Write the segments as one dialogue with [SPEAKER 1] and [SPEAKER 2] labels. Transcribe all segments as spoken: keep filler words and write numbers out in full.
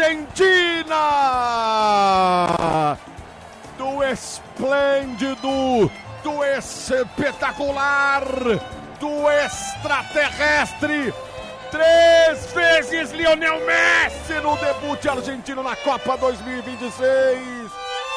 [SPEAKER 1] Argentina! Do esplêndido, do espetacular, do extraterrestre, três vezes Lionel Messi no debut argentino na Copa dois mil e vinte e seis.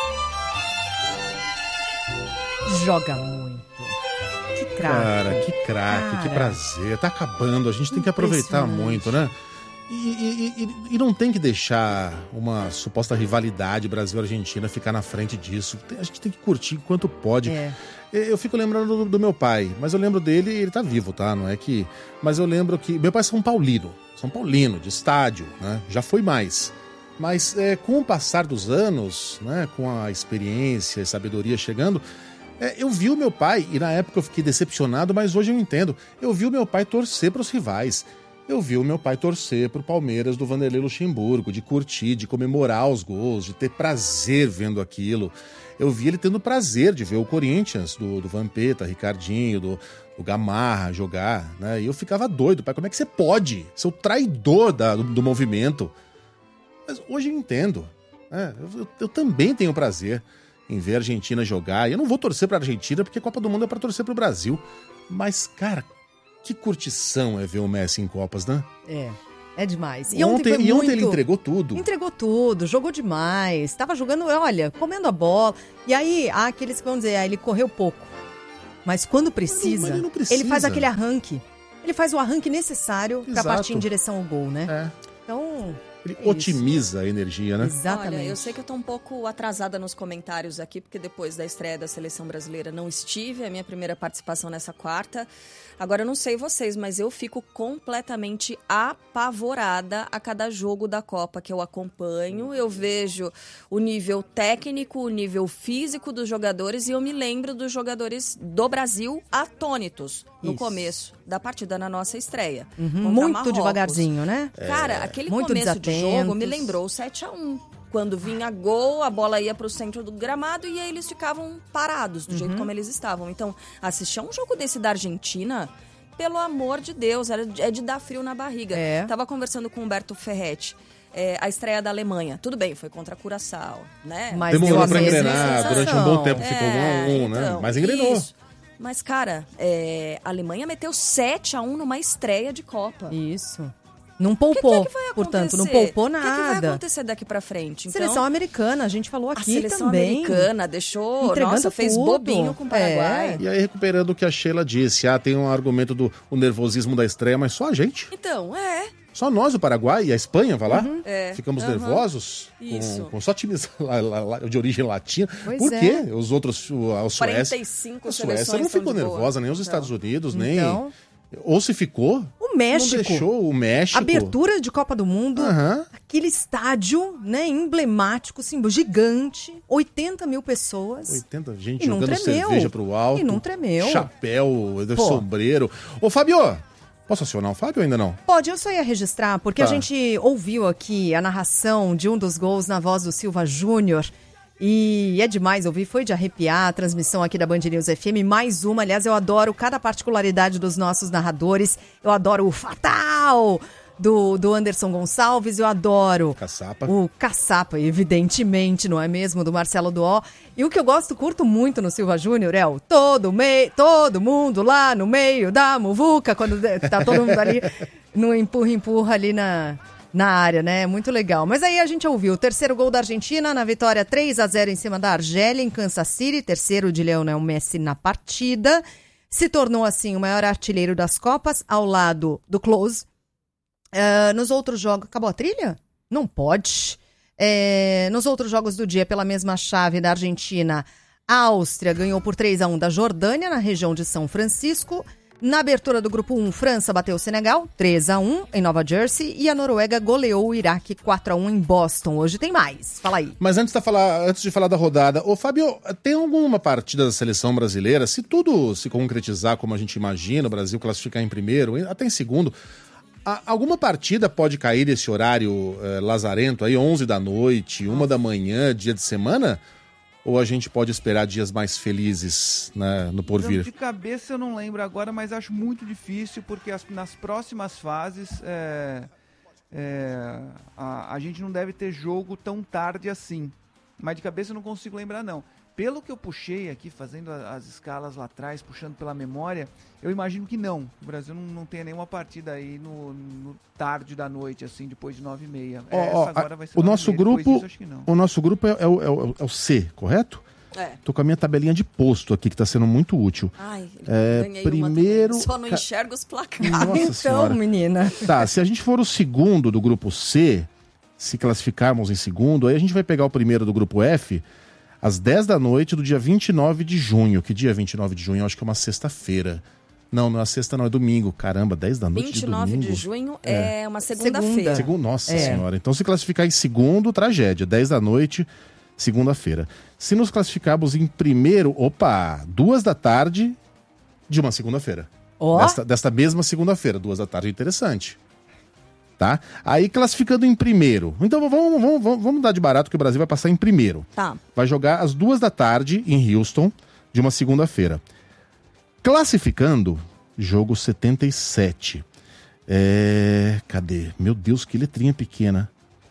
[SPEAKER 2] Joga muito. Que craque.
[SPEAKER 1] Cara, que craque, que prazer. Tá acabando, a gente tem que aproveitar muito, né? E, e, e, e não tem que deixar uma suposta rivalidade Brasil-Argentina ficar na frente disso. A gente tem que curtir enquanto pode. É. Eu fico lembrando do, do meu pai, mas eu lembro dele, ele tá vivo, tá? Não é que... Mas eu lembro que... Meu pai é São Paulino, São Paulino, de estádio, né? Já foi mais. Mas é, com o passar dos anos, né? Com a experiência e sabedoria chegando... É, eu vi o meu pai, e na época eu fiquei decepcionado, mas hoje eu entendo. Eu vi o meu pai torcer para os rivais. Eu vi o meu pai torcer pro Palmeiras do Vanderlei Luxemburgo, de curtir, de comemorar os gols, de ter prazer vendo aquilo. Eu vi ele tendo prazer de ver o Corinthians, do, do Vampeta, Ricardinho, do, do Gamarra jogar, né? E eu ficava doido, pai, como é que você pode ser o traidor da, do, do movimento? Mas hoje eu entendo, né? Eu, eu, eu também tenho prazer em ver a Argentina jogar. E eu não vou torcer pra Argentina, porque a Copa do Mundo é pra torcer pro Brasil. Mas, cara... Que curtição é ver o Messi em Copas, né?
[SPEAKER 2] É, é demais. E
[SPEAKER 1] ontem,
[SPEAKER 2] ontem,
[SPEAKER 1] e ontem
[SPEAKER 2] muito...
[SPEAKER 1] ele entregou tudo.
[SPEAKER 2] Entregou tudo, jogou demais. Tava jogando, olha, comendo a bola. E aí, há aqueles que vão dizer, ah, ele correu pouco. Mas quando precisa,
[SPEAKER 1] mas não, mas não precisa,
[SPEAKER 2] ele faz aquele arranque. Ele faz o arranque necessário para partir em direção ao gol, né?
[SPEAKER 1] É.
[SPEAKER 2] Então...
[SPEAKER 1] Ele é otimiza a energia, né?
[SPEAKER 2] Exatamente.
[SPEAKER 3] Olha, eu sei que eu tô um pouco atrasada nos comentários aqui, porque depois da estreia da Seleção Brasileira não estive, é a minha primeira participação nessa quarta. Agora, eu não sei vocês, mas eu fico completamente apavorada a cada jogo da Copa que eu acompanho. Eu vejo o nível técnico, o nível físico dos jogadores e eu me lembro dos jogadores do Brasil atônitos no Isso. começo da partida na nossa estreia.
[SPEAKER 2] Uhum, muito Marrocos. Devagarzinho, né?
[SPEAKER 3] Cara, é. aquele
[SPEAKER 2] muito
[SPEAKER 3] começo de jogo me lembrou o sete a um. Quando vinha gol, a bola ia para o centro do gramado e aí eles ficavam parados, do uhum. jeito como eles estavam. Então, assistir a um jogo desse da Argentina, pelo amor de Deus, era, é de dar frio na barriga. É. Tava conversando com o Humberto Ferretti. É, a estreia da Alemanha. Tudo bem, foi contra a Curaçao, né?
[SPEAKER 1] Mas demorou para engrenar, durante um bom tempo ficou um a um, né?
[SPEAKER 3] Então,
[SPEAKER 1] mas engrenou.
[SPEAKER 3] Isso. Mas, cara, é, a Alemanha meteu sete a um numa estreia de Copa.
[SPEAKER 2] Isso. Não poupou, que que é que portanto, não poupou nada.
[SPEAKER 3] O que, que vai acontecer daqui pra frente? Então,
[SPEAKER 2] seleção americana, a gente falou aqui
[SPEAKER 3] a seleção
[SPEAKER 2] também.
[SPEAKER 3] americana deixou, nossa, fez
[SPEAKER 2] tudo.
[SPEAKER 3] bobinho com o Paraguai.
[SPEAKER 1] É. E aí, recuperando o que a Sheila disse, ah, tem um argumento do o nervosismo da estreia, mas só a gente.
[SPEAKER 3] Então, é...
[SPEAKER 1] Só nós, o Paraguai e a Espanha, vai lá?
[SPEAKER 3] Uhum. É.
[SPEAKER 1] Ficamos
[SPEAKER 3] uhum.
[SPEAKER 1] nervosos com, com só times lá, lá, lá, de origem latina.
[SPEAKER 2] Pois
[SPEAKER 1] Por
[SPEAKER 2] é.
[SPEAKER 1] quê? Os outros, a Suécia...
[SPEAKER 3] quarenta e cinco
[SPEAKER 1] a Suécia não ficou nervosa, nem os
[SPEAKER 3] então.
[SPEAKER 1] Estados Unidos,
[SPEAKER 2] então.
[SPEAKER 1] nem... Ou se ficou...
[SPEAKER 2] O México.
[SPEAKER 1] Não deixou o México.
[SPEAKER 2] Abertura de Copa do Mundo.
[SPEAKER 1] Uhum.
[SPEAKER 2] Aquele estádio, né, emblemático, símbolo, gigante. oitenta mil pessoas.
[SPEAKER 1] oitenta, gente
[SPEAKER 2] e não
[SPEAKER 1] jogando
[SPEAKER 2] tremeu.
[SPEAKER 1] cerveja pro alto.
[SPEAKER 2] E não tremeu.
[SPEAKER 1] Chapéu,
[SPEAKER 2] Pô.
[SPEAKER 1] sombreiro. Ô, Fábio... Posso acionar o Fábio ou ainda não?
[SPEAKER 2] Pode, eu só ia registrar, porque tá. a gente ouviu aqui a narração de um dos gols na voz do Silva Júnior. E é demais ouvir, foi de arrepiar a transmissão aqui da Band News F M. Mais uma, aliás, eu adoro cada particularidade dos nossos narradores. Eu adoro o Fatal do, do Anderson Gonçalves, eu adoro
[SPEAKER 1] Caçapa.
[SPEAKER 2] o Caçapa, evidentemente, não é mesmo? Do Marcelo Duó. E o que eu gosto, curto muito no Silva Júnior é o todo, mei, todo mundo lá no meio da muvuca, quando tá todo mundo ali no empurra-empurra ali na, na área, né? Muito legal. Mas aí a gente ouviu o terceiro gol da Argentina na vitória três a zero em cima da Argélia, em Kansas City, terceiro de Lionel Messi na partida. Se tornou, assim, o maior artilheiro das Copas, ao lado do Klose. Uh, nos outros jogos... Acabou a trilha? Não pode. É, nos outros jogos do dia, pela mesma chave da Argentina, a Áustria ganhou por três a um da Jordânia, na região de São Francisco. Na abertura do grupo um, França bateu o Senegal, três a um, em Nova Jersey. E a Noruega goleou o Iraque, quatro a um, em Boston. Hoje tem mais. Fala aí.
[SPEAKER 1] Mas antes de falar, antes de falar da rodada, ô Fábio, tem alguma partida da seleção brasileira, se tudo se concretizar como a gente imagina, o Brasil classificar em primeiro, até em segundo... Alguma partida pode cair nesse horário eh, lazarento aí, onze da noite, uma da manhã, dia de semana? Ou a gente pode esperar dias mais felizes, né, no porvir?
[SPEAKER 4] De cabeça eu não lembro agora, mas acho muito difícil, porque as, nas próximas fases é, é, a, a gente não deve ter jogo tão tarde assim. Mas de cabeça eu não consigo lembrar, não. Pelo que eu puxei aqui, fazendo as escalas lá atrás, puxando pela memória, eu imagino que não. O Brasil não, não tenha nenhuma partida aí no, no tarde da noite, assim, depois de nove e meia.
[SPEAKER 1] Oh, Essa oh, agora vai ser o nosso grupo, disso, o nosso grupo é, é, o, é, o, é o C, correto?
[SPEAKER 3] É.
[SPEAKER 1] Tô com a minha tabelinha de posto aqui, que tá sendo muito útil.
[SPEAKER 3] Ai,
[SPEAKER 1] é,
[SPEAKER 3] ganhei
[SPEAKER 1] primeiro...
[SPEAKER 3] uma Só não enxergo os placares.
[SPEAKER 1] Nossa
[SPEAKER 2] então,
[SPEAKER 1] senhora.
[SPEAKER 2] menina.
[SPEAKER 1] Tá, se a gente for o segundo do grupo C, se classificarmos em segundo, aí a gente vai pegar o primeiro do grupo F... às dez da noite do dia vinte e nove de junho. Que dia é vinte e nove de junho? Eu acho que é uma sexta-feira. Não, não é sexta, não, é domingo. Caramba, dez da noite de domingo.
[SPEAKER 3] vinte e nove de junho é, é uma segunda-feira.
[SPEAKER 1] Segunda. Nossa
[SPEAKER 2] é.
[SPEAKER 1] senhora. Então, se classificar em segundo, tragédia. dez da noite, segunda-feira. Se nos classificarmos em primeiro, opa, duas da tarde de uma segunda-feira.
[SPEAKER 2] Oh.
[SPEAKER 1] Desta, desta mesma segunda-feira, duas da tarde. Interessante. Tá? Aí classificando em primeiro. Então vamos, vamos, vamos, vamos dar de barato que o Brasil vai passar em primeiro.
[SPEAKER 3] Tá.
[SPEAKER 1] Vai jogar às duas da tarde em Houston, de uma segunda-feira. Classificando, jogo setenta e sete. É... Cadê? Meu Deus, que letrinha pequena.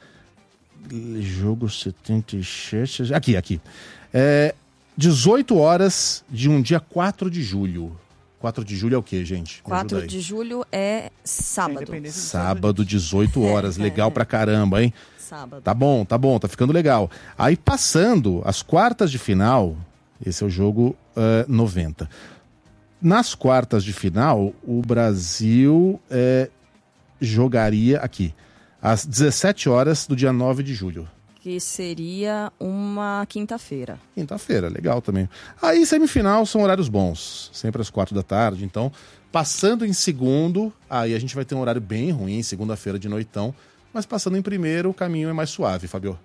[SPEAKER 1] Jogo setenta e sete. Aqui, aqui. É... dezoito horas de um dia quatro de julho. quatro de julho é o quê, gente?
[SPEAKER 3] quatro de julho é sábado.
[SPEAKER 1] Sábado, dezoito horas. Legal pra caramba, hein?
[SPEAKER 3] Sábado.
[SPEAKER 1] Tá bom, tá bom, tá ficando legal. Aí passando as quartas de final, esse é o jogo uh, noventa. Nas quartas de final, o Brasil uh, jogaria aqui, às dezessete horas do dia nove de julho.
[SPEAKER 3] Que seria uma quinta-feira.
[SPEAKER 1] Quinta-feira, legal também. Aí, semifinal, são horários bons. Sempre às quatro da tarde. Então, passando em segundo, aí a gente vai ter um horário bem ruim, segunda-feira de noitão. Mas passando em primeiro, o caminho é mais suave, Fabio.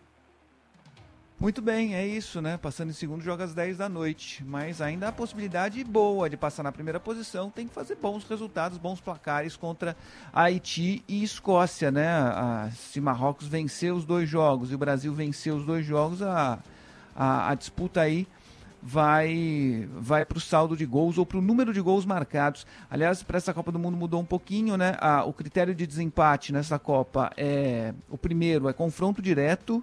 [SPEAKER 4] Muito bem, é isso, né? Passando em segundo, joga às dez da noite. Mas ainda há a possibilidade boa de passar na primeira posição. Tem que fazer bons resultados, bons placares contra Haiti e Escócia, né? A, se Marrocos vencer os dois jogos e o Brasil vencer os dois jogos, a, a, a disputa aí vai, vai para o saldo de gols ou para o número de gols marcados. Aliás, para essa Copa do Mundo mudou um pouquinho, né? A, o critério de desempate nessa Copa é... O primeiro é confronto direto.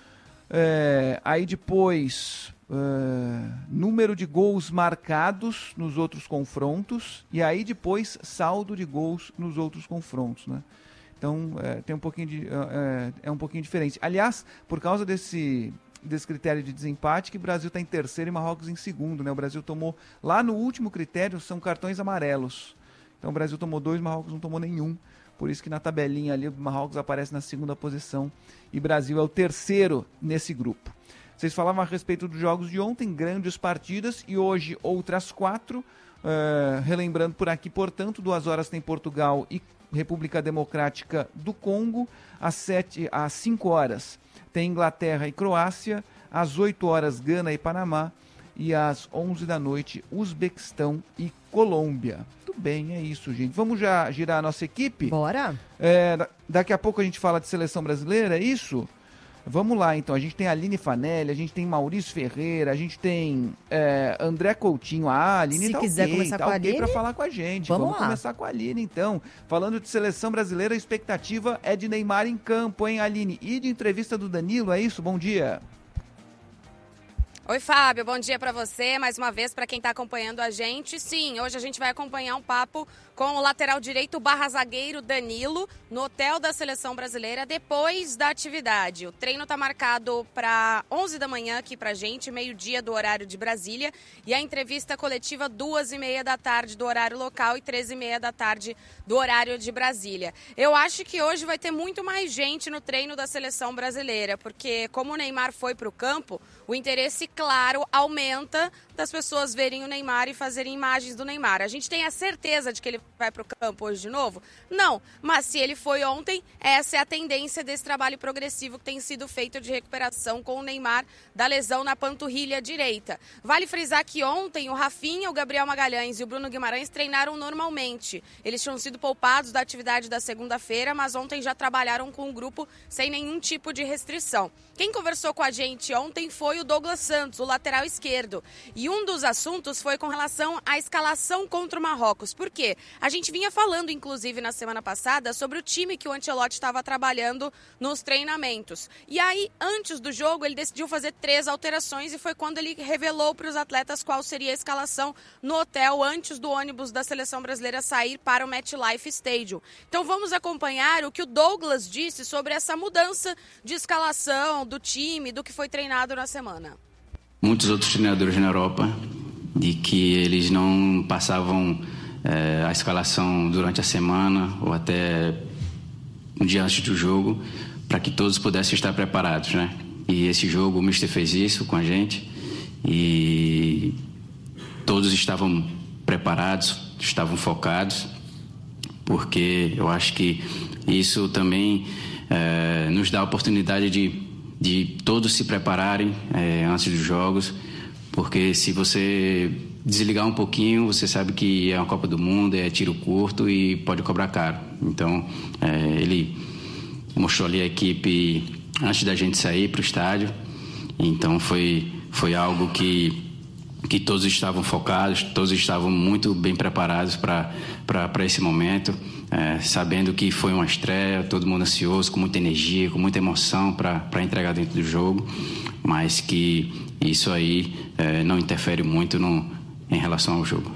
[SPEAKER 4] É, aí depois, é, número de gols marcados nos outros confrontos, e aí depois saldo de gols nos outros confrontos, né? Então é, tem um pouquinho de, é, é um pouquinho diferente. Aliás, por causa desse, desse critério de desempate, que o Brasil está em terceiro e Marrocos em segundo, né? O Brasil tomou, lá no último critério, são cartões amarelos. Então o Brasil tomou dois, Marrocos não tomou nenhum. Por isso que na tabelinha ali o Marrocos aparece na segunda posição e Brasil é o terceiro nesse grupo. Vocês falavam a respeito dos jogos de ontem, grandes partidas, e hoje outras quatro. Uh, relembrando por aqui, portanto, duas horas tem Portugal e República Democrática do Congo. Às, sete, às cinco horas tem Inglaterra e Croácia. Às oito horas, Gana e Panamá. E às onze da noite, Uzbequistão e Colômbia. Tudo bem, é isso, gente. Vamos já girar a nossa equipe?
[SPEAKER 2] Bora.
[SPEAKER 4] É, daqui a pouco a gente fala de seleção brasileira, é isso? Vamos lá, então. A gente tem a Aline Fanelli, a gente tem Maurício Ferreira, a gente tem é, André Coutinho. Ah, a Aline
[SPEAKER 2] Se
[SPEAKER 4] tá
[SPEAKER 2] quiser
[SPEAKER 4] ok,
[SPEAKER 2] começar
[SPEAKER 4] tá
[SPEAKER 2] com a
[SPEAKER 4] ok
[SPEAKER 2] Aline,
[SPEAKER 4] pra falar com a gente.
[SPEAKER 2] Vamos,
[SPEAKER 4] vamos
[SPEAKER 2] lá.
[SPEAKER 4] começar com a Aline, então. Falando de seleção brasileira, a expectativa é de Neymar em campo, hein, Aline? E de entrevista do Danilo, é isso? Bom dia.
[SPEAKER 5] Oi, Fábio, bom dia para você, mais uma vez para quem está acompanhando a gente. Sim, hoje a gente vai acompanhar um papo com o lateral direito barra zagueiro Danilo no hotel da Seleção Brasileira depois da atividade. O treino está marcado para onze da manhã aqui para a gente, meio-dia do horário de Brasília, e a entrevista coletiva duas e meia da tarde do horário local e treze e meia da tarde do horário de Brasília. Eu acho que hoje vai ter muito mais gente no treino da Seleção Brasileira, porque como o Neymar foi para o campo, o interesse, claro, aumenta das pessoas verem o Neymar e fazerem imagens do Neymar. A gente tem a certeza de que ele vai para o campo hoje de novo? Não, mas se ele foi ontem, essa é a tendência desse trabalho progressivo que tem sido feito de recuperação com o Neymar da lesão na panturrilha direita. Vale frisar que ontem o Rafinha, o Gabriel Magalhães e o Bruno Guimarães treinaram normalmente. Eles tinham sido poupados da atividade da segunda-feira, mas ontem já trabalharam com o grupo sem nenhum tipo de restrição. Quem conversou com a gente ontem foi o Douglas Santos, o lateral esquerdo. E E um dos assuntos foi com relação à escalação contra o Marrocos. Por quê? A gente vinha falando, inclusive, na semana passada, sobre o time que o Ancelotti estava trabalhando nos treinamentos. E aí, antes do jogo, ele decidiu fazer três alterações e foi quando ele revelou para os atletas qual seria a escalação no hotel antes do ônibus da seleção brasileira sair para o MetLife Stadium. Então vamos acompanhar o que o Douglas disse sobre essa mudança de escalação do time, do que foi treinado na semana.
[SPEAKER 6] Muitos outros treinadores na Europa, de que eles não passavam é, a escalação durante a semana ou até um dia antes do jogo, para que todos pudessem estar preparados, né? E esse jogo o mister fez isso com a gente e todos estavam preparados, estavam focados, porque eu acho que isso também é, nos dá a oportunidade de, de todos se prepararem é, antes dos jogos, porque se você desligar um pouquinho, você sabe que é uma Copa do Mundo, é tiro curto e pode cobrar caro. Então, é, ele mostrou ali a equipe antes da gente sair para o estádio, então foi, foi algo que que todos estavam focados, todos estavam muito bem preparados para esse momento, é, sabendo que foi uma estreia, todo mundo ansioso, com muita energia, com muita emoção para entregar dentro do jogo, mas que isso aí é, não interfere muito no, em relação ao jogo.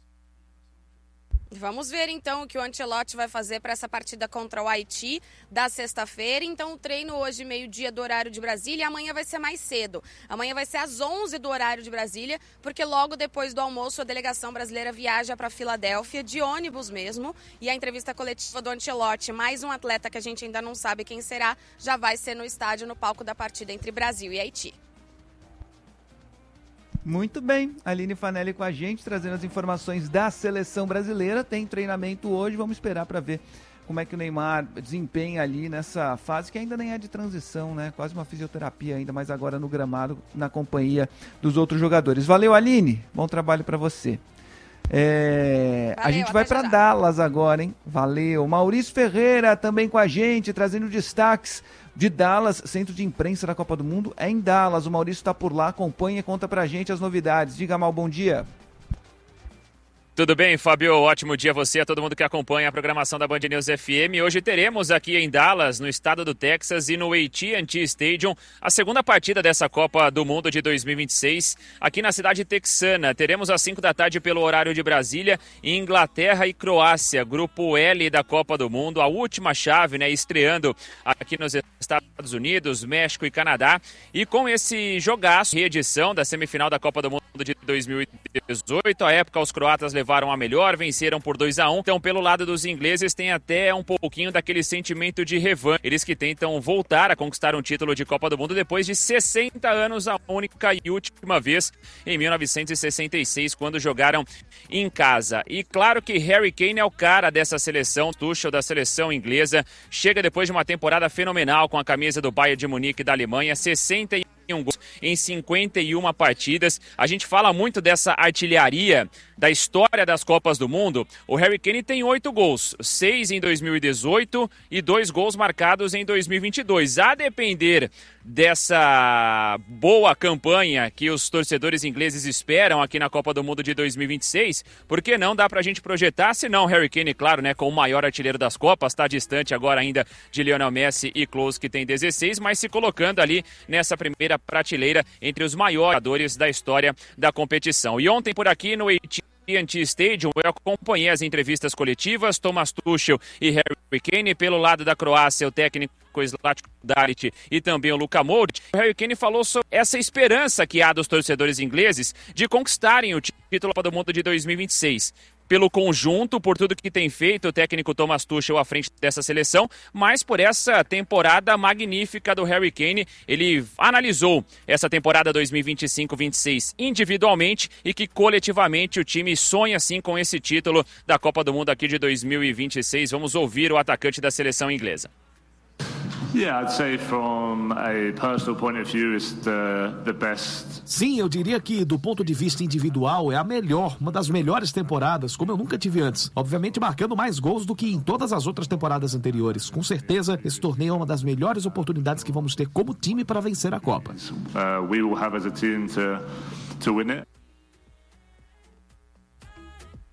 [SPEAKER 5] Vamos ver então o que o Ancelotti vai fazer para essa partida contra o Haiti da sexta-feira. Então o treino hoje meio-dia do horário de Brasília, amanhã vai ser mais cedo. Amanhã vai ser às onze do horário de Brasília, porque logo depois do almoço a delegação brasileira viaja para Filadélfia, de ônibus mesmo. E a entrevista coletiva do Ancelotti, mais um atleta que a gente ainda não sabe quem será, já vai ser no estádio, no palco da partida entre Brasil e Haiti.
[SPEAKER 4] Muito bem, Aline Fanelli com a gente, trazendo as informações da seleção brasileira. Tem treinamento hoje, vamos esperar para ver como é que o Neymar desempenha ali nessa fase, que ainda nem é de transição, né? Quase uma fisioterapia ainda, mas agora no gramado, na companhia dos outros jogadores. Valeu, Aline, bom trabalho para você. É, Valeu, a gente vai para Dallas agora, hein? Valeu. Maurício Ferreira também com a gente, trazendo destaques de Dallas, centro de imprensa da Copa do Mundo é em Dallas. O Maurício está por lá, acompanha e conta pra gente as novidades. Diga, Mal, bom dia.
[SPEAKER 7] Tudo bem, Fábio? Ótimo dia a você, a todo mundo que acompanha a programação da Band News F M. Hoje teremos aqui em Dallas, no estado do Texas e no A T and T Stadium, a segunda partida dessa Copa do Mundo de dois mil e vinte e seis, aqui na cidade texana. Teremos às cinco da tarde pelo horário de Brasília, Inglaterra e Croácia, grupo L da Copa do Mundo, a última chave, né, estreando aqui nos Estados Unidos, México e Canadá. E com esse jogaço, reedição da semifinal da Copa do Mundo de dois mil e dezoito, à época os croatas levaram a melhor, venceram por dois a um. Então, pelo lado dos ingleses, tem até um pouquinho daquele sentimento de revanche. Eles que tentam voltar a conquistar um título de Copa do Mundo depois de sessenta anos, a única e última vez em mil novecentos e sessenta e seis, quando jogaram em casa. E claro que Harry Kane é o cara dessa seleção, Tuchel da seleção inglesa. Chega depois de uma temporada fenomenal com a camisa do Bayern de Munique da Alemanha, sessenta e um gols em cinquenta e uma partidas. A gente fala muito dessa artilharia da história das Copas do Mundo. O Harry Kane tem oito gols, seis em dois mil e dezoito e dois gols marcados em dois mil e vinte e dois. A depender dessa boa campanha que os torcedores ingleses esperam aqui na Copa do Mundo de dois mil e vinte e seis, por que não dá pra gente projetar? Se não, Harry Kane, claro, né, com o maior artilheiro das Copas, está distante agora ainda de Lionel Messi e Klose, que tem dezesseis, mas se colocando ali nessa primeira prateleira entre os maiores jogadores da história da competição. E ontem por aqui no A T and T Stadium eu acompanhei as entrevistas coletivas, Thomas Tuchel e Harry Kane. Pelo lado da Croácia, o técnico Zlatko Dalic e também o Luka Modric. O Harry Kane falou sobre essa esperança que há dos torcedores ingleses de conquistarem o título do mundo de dois mil e vinte e seis. Pelo conjunto, por tudo que tem feito o técnico Thomas Tuchel à frente dessa seleção, mas por essa temporada magnífica do Harry Kane. Ele analisou essa temporada dois mil e vinte e cinco vinte e seis individualmente e que coletivamente o time sonha sim com esse título da Copa do Mundo aqui de dois mil e vinte e seis. Vamos ouvir o atacante da seleção inglesa.
[SPEAKER 8] Sim, eu diria que do ponto de vista individual é a melhor, uma das melhores temporadas, como eu nunca tive antes. Obviamente marcando mais gols do que em todas as outras temporadas anteriores. Com certeza, esse torneio é uma das melhores oportunidades que vamos ter como time para vencer a Copa.
[SPEAKER 9] Uh, we will have as a team to, to win it.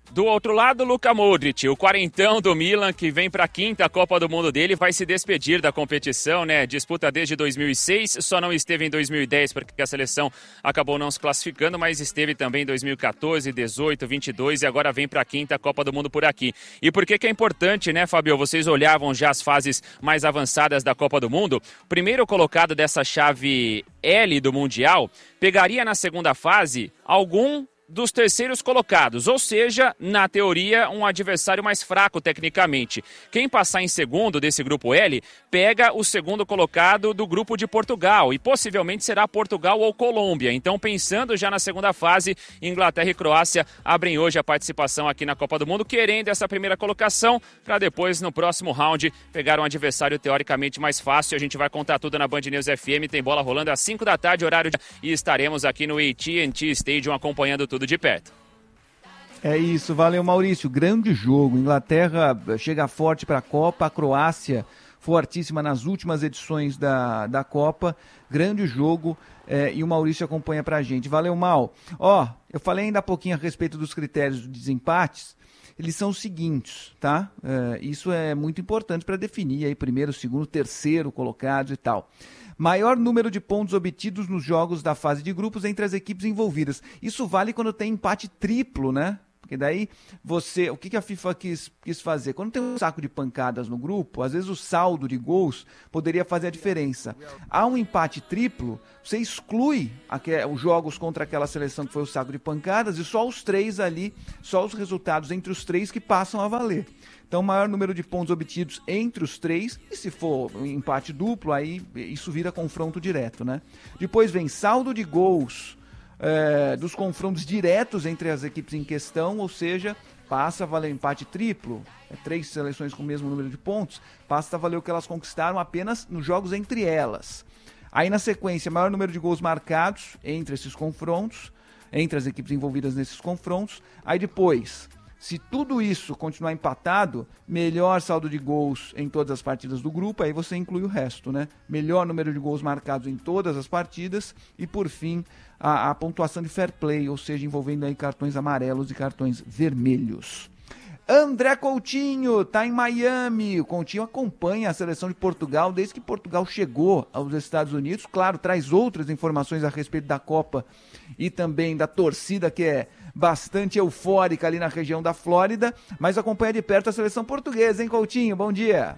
[SPEAKER 7] Do outro lado, Luka Modric, o quarentão do Milan, que vem para a quinta Copa do Mundo dele, vai se despedir da competição, né? Disputa desde dois mil e seis, só não esteve em dois mil e dez porque a seleção acabou não se classificando, mas esteve também em dois mil e quatorze, dezoito, vinte e dois e agora vem para a quinta Copa do Mundo por aqui. E por que que é importante, né, Fabio? Vocês olhavam já as fases mais avançadas da Copa do Mundo. O primeiro colocado dessa chave L do Mundial pegaria na segunda fase algum dos terceiros colocados, ou seja, na teoria, um adversário mais fraco tecnicamente. Quem passar em segundo desse grupo L, pega o segundo colocado do grupo de Portugal, e possivelmente será Portugal ou Colômbia. Então, pensando já na segunda fase, Inglaterra e Croácia abrem hoje a participação aqui na Copa do Mundo, querendo essa primeira colocação, para depois, no próximo round, pegar um adversário teoricamente mais fácil. A gente vai contar tudo na Band News F M, tem bola rolando às cinco da tarde, horário de... e estaremos aqui no A T and T Stadium acompanhando tudo de perto.
[SPEAKER 4] É isso, valeu, Maurício. Grande jogo. Inglaterra chega forte para a Copa, a Croácia fortíssima nas últimas edições da, da Copa. Grande jogo é, e o Maurício acompanha pra gente. Valeu, Mal. Ó, eu falei ainda há pouquinho a respeito dos critérios de desempates. Eles são os seguintes, tá? É, isso é muito importante para definir aí primeiro, segundo, terceiro colocados e tal. Maior número de pontos obtidos nos jogos da fase de grupos entre as equipes envolvidas. Isso vale quando tem empate triplo, né? Porque daí você... O que a FIFA quis, quis fazer? Quando tem um saco de pancadas no grupo, às vezes o saldo de gols poderia fazer a diferença. Há um empate triplo, você exclui os jogos contra aquela seleção que foi o saco de pancadas e só os três ali, só os resultados entre os três que passam a valer. Então, maior número de pontos obtidos entre os três, e se for um empate duplo, aí isso vira confronto direto, né? Depois vem saldo de gols é, dos confrontos diretos entre as equipes em questão, ou seja, passa a valer empate triplo, é, três seleções com o mesmo número de pontos, passa a valer o que elas conquistaram apenas nos jogos entre elas. Aí, na sequência, maior número de gols marcados entre esses confrontos, entre as equipes envolvidas nesses confrontos. Aí depois... Se tudo isso continuar empatado, melhor saldo de gols em todas as partidas do grupo, aí você inclui o resto, né? Melhor número de gols marcados em todas as partidas e, por fim, a, a pontuação de fair play, ou seja, envolvendo aí cartões amarelos e cartões vermelhos. André Coutinho tá em Miami. O Coutinho acompanha a seleção de Portugal desde que Portugal chegou aos Estados Unidos. Claro, traz outras informações a respeito da Copa e também da torcida, que é bastante eufórica ali na região da Flórida, mas acompanha de perto a seleção portuguesa, hein, Coutinho? Bom dia.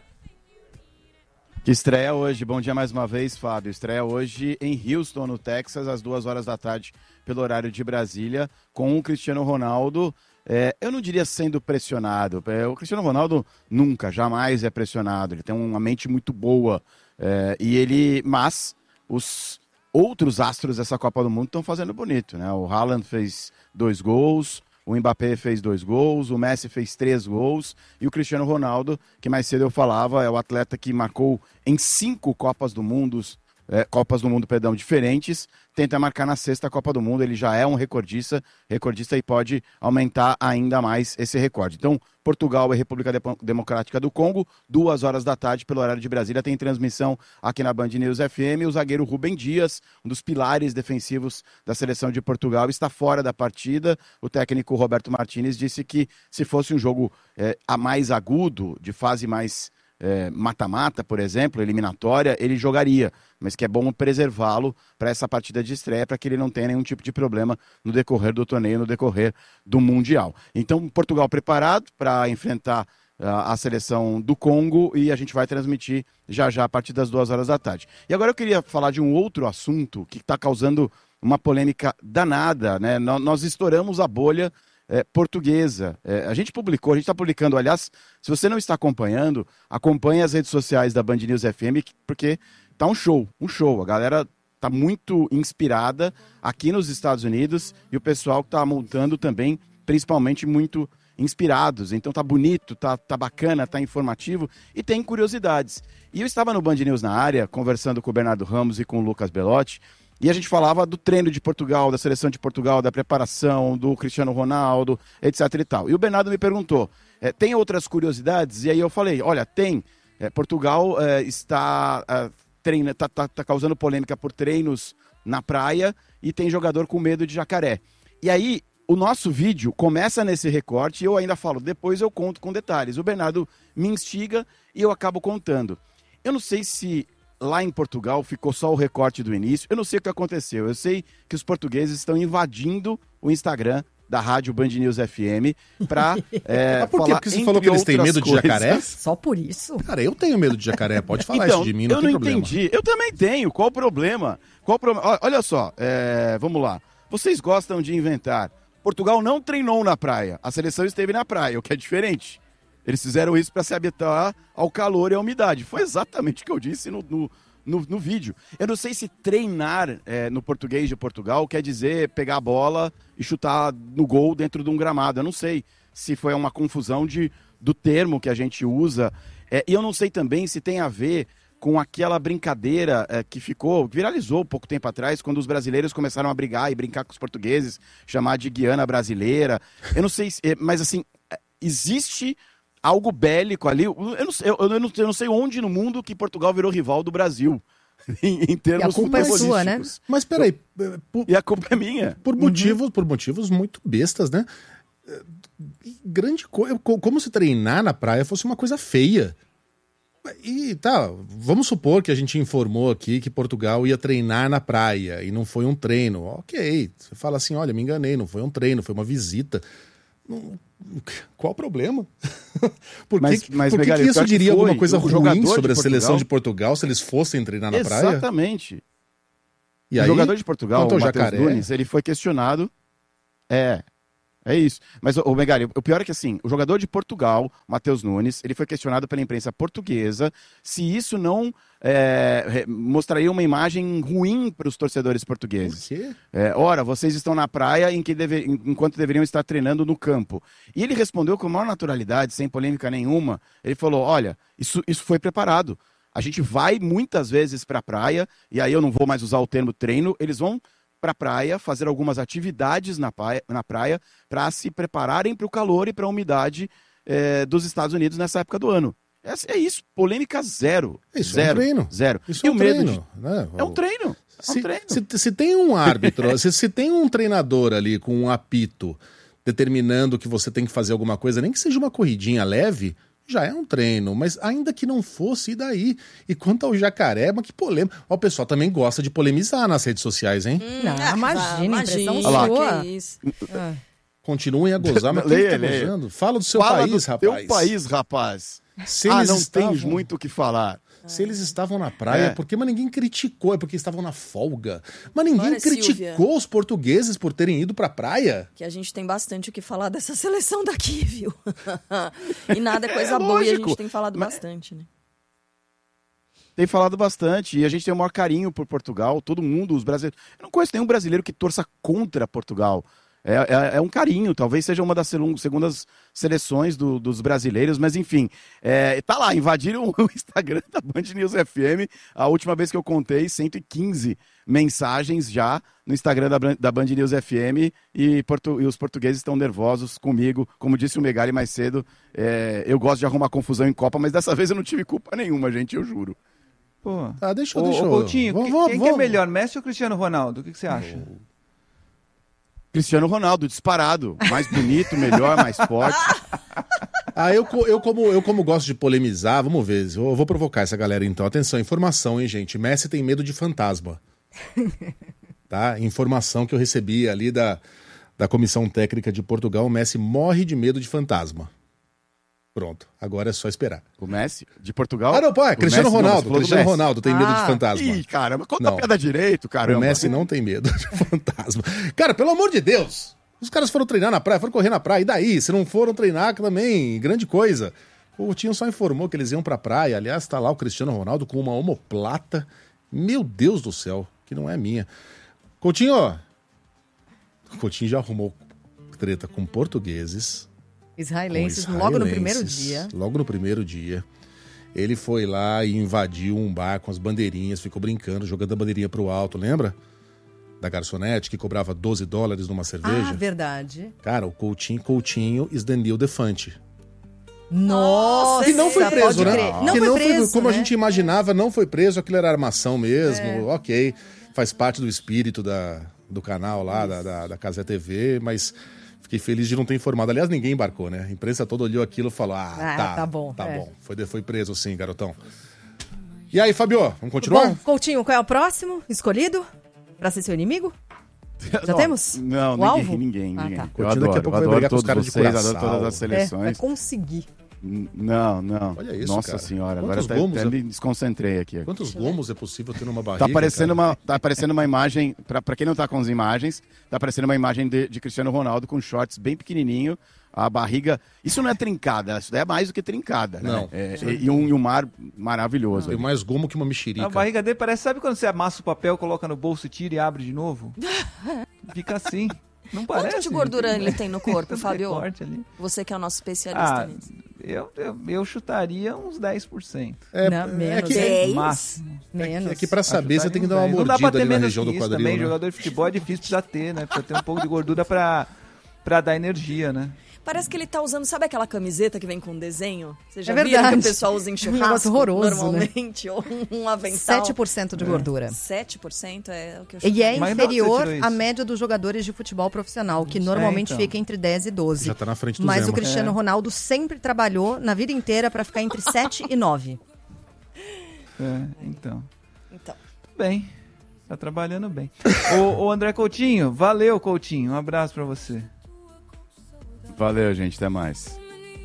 [SPEAKER 9] Que estreia hoje, bom dia mais uma vez, Fábio. Estreia hoje em Houston, no Texas, às duas horas da tarde, pelo horário de Brasília, com o Cristiano Ronaldo. É, eu não diria sendo pressionado. É, o Cristiano Ronaldo nunca, jamais é pressionado. Ele tem uma mente muito boa. É, e ele, mas os outros astros dessa Copa do Mundo estão fazendo bonito, né? O Haaland fez dois gols, o Mbappé fez dois gols, o Messi fez três gols e o Cristiano Ronaldo, que mais cedo eu falava, é o atleta que marcou em cinco Copas do Mundo, é, Copas do Mundo, perdão, diferentes, tenta marcar na sexta Copa do Mundo. Ele já é um recordista, recordista e pode aumentar ainda mais esse recorde. Então, Portugal e República Democrática do Congo, duas horas da tarde, pelo horário de Brasília, tem transmissão aqui na Band News F M. O zagueiro Rubem Dias, um dos pilares defensivos da seleção de Portugal, está fora da partida. O técnico Roberto Martínez disse que se fosse um jogo é, a mais agudo, de fase mais é, mata-mata, por exemplo, eliminatória, ele jogaria, mas que é bom preservá-lo para essa partida de estreia, para que ele não tenha nenhum tipo de problema no decorrer do torneio, no decorrer do Mundial. Então, Portugal preparado para enfrentar uh, a seleção do Congo, e a gente vai transmitir já já a partir das duas horas da tarde. E agora eu queria falar de um outro assunto que está causando uma polêmica danada, né? Nós, nós estouramos a bolha É, portuguesa. É, a gente publicou, a gente está publicando, aliás, se você não está acompanhando, acompanhe as redes sociais da Band News F M, porque tá um show, um show. A galera tá muito inspirada aqui nos Estados Unidos e o pessoal que tá montando também, principalmente muito inspirados. Então tá bonito, tá, tá bacana, tá informativo e tem curiosidades. E eu estava no Band News na área, conversando com o Bernardo Ramos e com o Lucas Belotti, e a gente falava do treino de Portugal, da seleção de Portugal, da preparação, do Cristiano Ronaldo, etc e tal. E o Bernardo me perguntou, é, tem outras curiosidades? E aí eu falei, olha, tem. É, Portugal é, está, é, treina, tá, tá, tá causando polêmica por treinos na praia e tem jogador com medo de jacaré. E aí o nosso vídeo começa nesse recorte e eu ainda falo, depois eu conto com detalhes. O Bernardo me instiga e eu acabo contando. Eu não sei se lá em Portugal ficou só o recorte do início, eu não sei o que aconteceu. Eu sei que os portugueses estão invadindo o Instagram da Rádio Band News F M pra é,
[SPEAKER 1] Mas por quê?
[SPEAKER 9] falar,
[SPEAKER 1] Porque você falou que eles têm medo de
[SPEAKER 9] coisas.
[SPEAKER 1] jacaré?
[SPEAKER 2] Só por isso?
[SPEAKER 1] Cara, eu tenho medo de jacaré, pode falar
[SPEAKER 9] Então,
[SPEAKER 1] isso de mim, não
[SPEAKER 9] eu
[SPEAKER 1] tem
[SPEAKER 9] não
[SPEAKER 1] problema.
[SPEAKER 9] entendi. Eu também tenho. Qual o problema? Qual o problema? Olha só, é, vamos lá. Vocês gostam de inventar. Portugal não treinou na praia. A seleção esteve na praia, o que é diferente. Eles fizeram isso para se habituar ao calor e à umidade. Foi exatamente o que eu disse no, no, no, no vídeo. Eu não sei se treinar é, no português de Portugal quer dizer pegar a bola e chutar no gol dentro de um gramado. Eu não sei se foi uma confusão de, do termo que a gente usa. É, e eu não sei também se tem a ver com aquela brincadeira é, que ficou, viralizou pouco tempo atrás, quando os brasileiros começaram a brigar e brincar com os portugueses, chamar de Guiana brasileira. Eu não sei, se, é, mas assim, existe algo bélico ali. Eu não, sei, eu, eu, não, eu não sei onde no mundo que Portugal virou rival do Brasil. Em, em termos
[SPEAKER 2] e a culpa é sua, né?
[SPEAKER 1] Mas peraí.
[SPEAKER 9] Por, e a culpa é minha.
[SPEAKER 1] Por motivos, uhum. por motivos muito bestas, né? Grande coisa. Como se treinar na praia fosse uma coisa feia. E tá, vamos supor que a gente informou aqui que Portugal ia treinar na praia e não foi um treino. Ok, você fala assim, olha, me enganei, não foi um treino, foi uma visita. Não, qual o problema? Por que, mas, mas, por que, Megali, que isso diria que alguma coisa ruim sobre a seleção de Portugal se eles fossem treinar na
[SPEAKER 9] Exatamente.
[SPEAKER 1] praia?
[SPEAKER 9] Exatamente.
[SPEAKER 1] E
[SPEAKER 9] o
[SPEAKER 1] aí,
[SPEAKER 9] jogador de Portugal, o
[SPEAKER 1] Matheus
[SPEAKER 9] Nunes, ele foi questionado. É... É isso. Mas, o Megali, o pior é que, assim, o jogador de Portugal, Matheus Nunes, ele foi questionado pela imprensa portuguesa se isso não é, mostraria uma imagem ruim para os torcedores portugueses.
[SPEAKER 1] Por quê?
[SPEAKER 9] É, ora, vocês estão na praia em que deve, enquanto deveriam estar treinando no campo. E ele respondeu com a maior naturalidade, sem polêmica nenhuma. Ele falou, olha, isso, isso foi preparado. A gente vai muitas vezes para a praia, e aí eu não vou mais usar o termo treino, eles vão para a praia, fazer algumas atividades na praia, na praia para se prepararem para o calor e para a umidade é, dos Estados Unidos nessa época do ano. É, é isso, polêmica zero.
[SPEAKER 1] Isso
[SPEAKER 9] zero,
[SPEAKER 1] é um treino.
[SPEAKER 9] Zero.
[SPEAKER 1] Isso
[SPEAKER 9] e
[SPEAKER 1] é um
[SPEAKER 9] o medo
[SPEAKER 1] treino.
[SPEAKER 9] de...
[SPEAKER 1] Né?
[SPEAKER 9] É um treino. É um
[SPEAKER 1] se,
[SPEAKER 9] treino.
[SPEAKER 1] Se, se tem um árbitro, se, se tem um treinador ali com um apito determinando que você tem que fazer alguma coisa, nem que seja uma corridinha leve, já é um treino, mas ainda que não fosse, e daí? E quanto ao jacaré, mas que polêmica. Ó, o pessoal também gosta de polemizar nas redes sociais, hein?
[SPEAKER 2] Hum, não, ah, imagina, imagina, impressão
[SPEAKER 9] sua.
[SPEAKER 2] Que isso.
[SPEAKER 9] Ah.
[SPEAKER 1] Continuem a gozar, mas quem tá gozando? Fala do seu
[SPEAKER 9] Fala
[SPEAKER 1] país,
[SPEAKER 9] do
[SPEAKER 1] rapaz.
[SPEAKER 9] Teu país, rapaz.
[SPEAKER 1] Se
[SPEAKER 9] ah,
[SPEAKER 1] eles
[SPEAKER 9] não
[SPEAKER 1] estavam...
[SPEAKER 9] tens muito o que falar.
[SPEAKER 1] Se eles estavam na praia,
[SPEAKER 9] É.
[SPEAKER 1] porque mas ninguém criticou, é porque estavam na folga. Mas ninguém
[SPEAKER 3] Bora,
[SPEAKER 1] criticou
[SPEAKER 3] Silvia.
[SPEAKER 1] os portugueses por terem ido pra praia.
[SPEAKER 3] Que a gente tem bastante o que falar dessa seleção daqui, viu? E nada é coisa
[SPEAKER 9] É
[SPEAKER 3] boa e a
[SPEAKER 9] lógico,
[SPEAKER 3] gente tem falado
[SPEAKER 9] mas-
[SPEAKER 3] bastante, né?
[SPEAKER 9] Tem falado bastante e a gente tem o maior carinho por Portugal. Todo mundo, os brasileiros. Eu não conheço nenhum brasileiro que torça contra Portugal. É, é, é um carinho, talvez seja uma das selu- segundas seleções do- dos brasileiros, mas enfim, é, tá lá, invadiram o Instagram da Band News F M. A última vez que eu contei, cento e quinze mensagens já no Instagram da, Bran- da Band News F M e, portu- e os portugueses estão nervosos comigo. Como disse o Megali mais cedo, é, eu gosto de arrumar confusão em Copa, mas dessa vez eu não tive culpa nenhuma, gente, eu juro.
[SPEAKER 4] Pô.
[SPEAKER 1] Ah, deixa eu,
[SPEAKER 4] Ô,
[SPEAKER 1] deixa
[SPEAKER 4] ô,
[SPEAKER 1] eu.
[SPEAKER 4] Coutinho,
[SPEAKER 1] Vamos,
[SPEAKER 4] que-
[SPEAKER 1] vamos,
[SPEAKER 4] quem que é
[SPEAKER 1] vamos.
[SPEAKER 4] melhor, Messi ou Cristiano Ronaldo? O que, que você acha?
[SPEAKER 9] Cristiano Ronaldo, disparado. Mais bonito, melhor, mais forte.
[SPEAKER 1] Ah, eu, co- eu, como, eu como gosto de polemizar, vamos ver, eu vou provocar essa galera então. Atenção, informação, hein, gente? Messi tem medo de fantasma. Tá? Informação que eu recebi ali da, da Comissão Técnica de Portugal, o Messi morre de medo de fantasma. Pronto, agora é só esperar.
[SPEAKER 9] O Messi, de Portugal?
[SPEAKER 1] Ah, não, pô, é
[SPEAKER 9] O
[SPEAKER 1] Cristiano
[SPEAKER 9] Messi, não,
[SPEAKER 1] Ronaldo.
[SPEAKER 9] você falou do
[SPEAKER 1] Cristiano
[SPEAKER 9] Messi.
[SPEAKER 1] Ronaldo tem medo de
[SPEAKER 2] Ah.
[SPEAKER 1] fantasma.
[SPEAKER 9] Ih, caramba, conta
[SPEAKER 1] Não.
[SPEAKER 9] a piada direito, caramba.
[SPEAKER 1] O Messi não tem medo de fantasma. Cara, pelo amor de Deus! Os caras foram treinar na praia, foram correr na praia, e daí? Se não foram treinar também, grande coisa. O Coutinho só informou que eles iam pra praia. Aliás, tá lá o Cristiano Ronaldo com uma omoplata. Meu Deus do céu, que não é minha. Coutinho, ó. O Coutinho já arrumou treta com portugueses.
[SPEAKER 2] Israelenses,
[SPEAKER 1] com
[SPEAKER 2] logo no
[SPEAKER 1] israelenses,
[SPEAKER 2] primeiro dia.
[SPEAKER 1] Logo no primeiro dia. Ele foi lá e invadiu um bar com as bandeirinhas, ficou brincando, jogando a bandeirinha pro alto, lembra? Da garçonete, que cobrava doze dólares numa cerveja.
[SPEAKER 2] Ah, verdade.
[SPEAKER 1] Cara, o Coutinho, Coutinho is the new Defante.
[SPEAKER 2] Nossa,
[SPEAKER 1] E não foi
[SPEAKER 2] pode
[SPEAKER 1] preso, né?
[SPEAKER 2] crer. Não
[SPEAKER 1] que
[SPEAKER 2] foi
[SPEAKER 1] não
[SPEAKER 2] preso,
[SPEAKER 1] foi, como
[SPEAKER 2] né?
[SPEAKER 1] a gente imaginava, não foi preso, aquilo era armação mesmo,
[SPEAKER 2] É.
[SPEAKER 1] ok. Faz parte do espírito da, do canal lá, da, da, da Cazé T V, mas fiquei feliz de não ter informado. Aliás, ninguém embarcou, né? A imprensa toda olhou aquilo e falou, ah,
[SPEAKER 2] Ah,
[SPEAKER 1] tá,
[SPEAKER 2] tá bom,
[SPEAKER 1] tá
[SPEAKER 2] é.
[SPEAKER 1] bom. Foi, foi preso sim, garotão. E aí, Fabio, vamos continuar?
[SPEAKER 2] Bom, Coutinho, qual é o próximo escolhido pra ser seu inimigo? Já temos?
[SPEAKER 9] Não,
[SPEAKER 2] o
[SPEAKER 9] ninguém,
[SPEAKER 2] alvo?
[SPEAKER 9] ninguém,
[SPEAKER 2] Ah,
[SPEAKER 9] ninguém.
[SPEAKER 2] tá.
[SPEAKER 9] Eu
[SPEAKER 1] Coutinho daqui a
[SPEAKER 9] adoro,
[SPEAKER 1] pouco vai
[SPEAKER 9] adoro
[SPEAKER 1] brigar com os
[SPEAKER 9] todos
[SPEAKER 1] caras de
[SPEAKER 9] vocês,
[SPEAKER 1] Curaçao.
[SPEAKER 9] adoro todas as
[SPEAKER 2] É, vai
[SPEAKER 9] seleções.
[SPEAKER 2] conseguir.
[SPEAKER 9] N- Não, não.
[SPEAKER 1] Olha isso,
[SPEAKER 9] Nossa
[SPEAKER 1] cara.
[SPEAKER 9] senhora,
[SPEAKER 1] Quantos
[SPEAKER 9] agora
[SPEAKER 1] gomos
[SPEAKER 9] até
[SPEAKER 1] é-
[SPEAKER 9] me desconcentrei aqui.
[SPEAKER 1] Quantos gomos é possível ter numa barriga?
[SPEAKER 9] Tá aparecendo,
[SPEAKER 1] cara?
[SPEAKER 9] uma, tá aparecendo uma imagem, pra, pra quem não tá com as imagens, tá aparecendo uma imagem de, de Cristiano Ronaldo com shorts bem pequenininho, a barriga... Isso não é trincada, isso daí é mais do que trincada, né?
[SPEAKER 1] Não.
[SPEAKER 9] É, e, e um, e um mar maravilhoso.
[SPEAKER 1] Tem mais gomo que uma mexerica.
[SPEAKER 4] A barriga dele parece, sabe quando você amassa o papel, coloca no bolso, tira e abre de novo? Fica assim. Não parece?
[SPEAKER 3] Quanto de gordura
[SPEAKER 4] gente?
[SPEAKER 3] ele tem no corpo, Fábio?
[SPEAKER 4] Recorte ali.
[SPEAKER 3] Você que é o nosso especialista
[SPEAKER 4] Ah,
[SPEAKER 3] nisso.
[SPEAKER 4] eu, eu, eu chutaria uns dez por cento.
[SPEAKER 1] É,
[SPEAKER 2] Não,
[SPEAKER 1] é
[SPEAKER 2] menos,
[SPEAKER 1] que,
[SPEAKER 2] hein?
[SPEAKER 3] Dez?
[SPEAKER 4] Máximo.
[SPEAKER 2] Menos.
[SPEAKER 1] é que pra saber você tem que dar uma
[SPEAKER 4] Não dá pra
[SPEAKER 1] mordida
[SPEAKER 4] ter
[SPEAKER 1] ali na
[SPEAKER 4] menos
[SPEAKER 1] região
[SPEAKER 4] que
[SPEAKER 1] do
[SPEAKER 4] isso
[SPEAKER 1] quadril,
[SPEAKER 4] também.
[SPEAKER 1] né?
[SPEAKER 4] Jogador de futebol é difícil, precisa ter, né? Precisa ter um pouco de gordura pra, pra dar energia, né?
[SPEAKER 3] Parece que ele tá usando, sabe aquela camiseta que vem com desenho? Você já
[SPEAKER 2] É
[SPEAKER 3] viram
[SPEAKER 2] verdade.
[SPEAKER 3] que o pessoal usa em
[SPEAKER 2] Um
[SPEAKER 3] churrasco?
[SPEAKER 2] negócio horroroso,
[SPEAKER 3] normalmente, ou um avental.
[SPEAKER 2] sete por cento de gordura.
[SPEAKER 3] sete por cento é o que eu
[SPEAKER 2] E é
[SPEAKER 3] chutaria.
[SPEAKER 4] Mas de onde você
[SPEAKER 2] inferior
[SPEAKER 4] tirou isso?
[SPEAKER 2] à média dos jogadores de futebol profissional, que normalmente
[SPEAKER 4] então.
[SPEAKER 2] fica entre dez e doze.
[SPEAKER 1] Já tá na frente do
[SPEAKER 2] Mas
[SPEAKER 1] Zema.
[SPEAKER 2] o Cristiano
[SPEAKER 4] É.
[SPEAKER 2] Ronaldo sempre trabalhou na vida inteira pra ficar entre sete e nove.
[SPEAKER 4] É, então.
[SPEAKER 3] Então,
[SPEAKER 4] Tudo bem. Tá trabalhando bem. ô, ô, André Coutinho, valeu, Coutinho. Um abraço pra você.
[SPEAKER 9] Valeu, gente, até mais.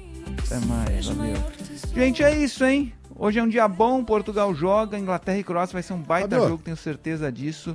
[SPEAKER 4] Até mais, valeu. Gente, é isso, hein? Hoje é um dia bom, Portugal joga, Inglaterra e Croácia vai ser um baita
[SPEAKER 1] Fabio.
[SPEAKER 4] jogo, tenho certeza disso.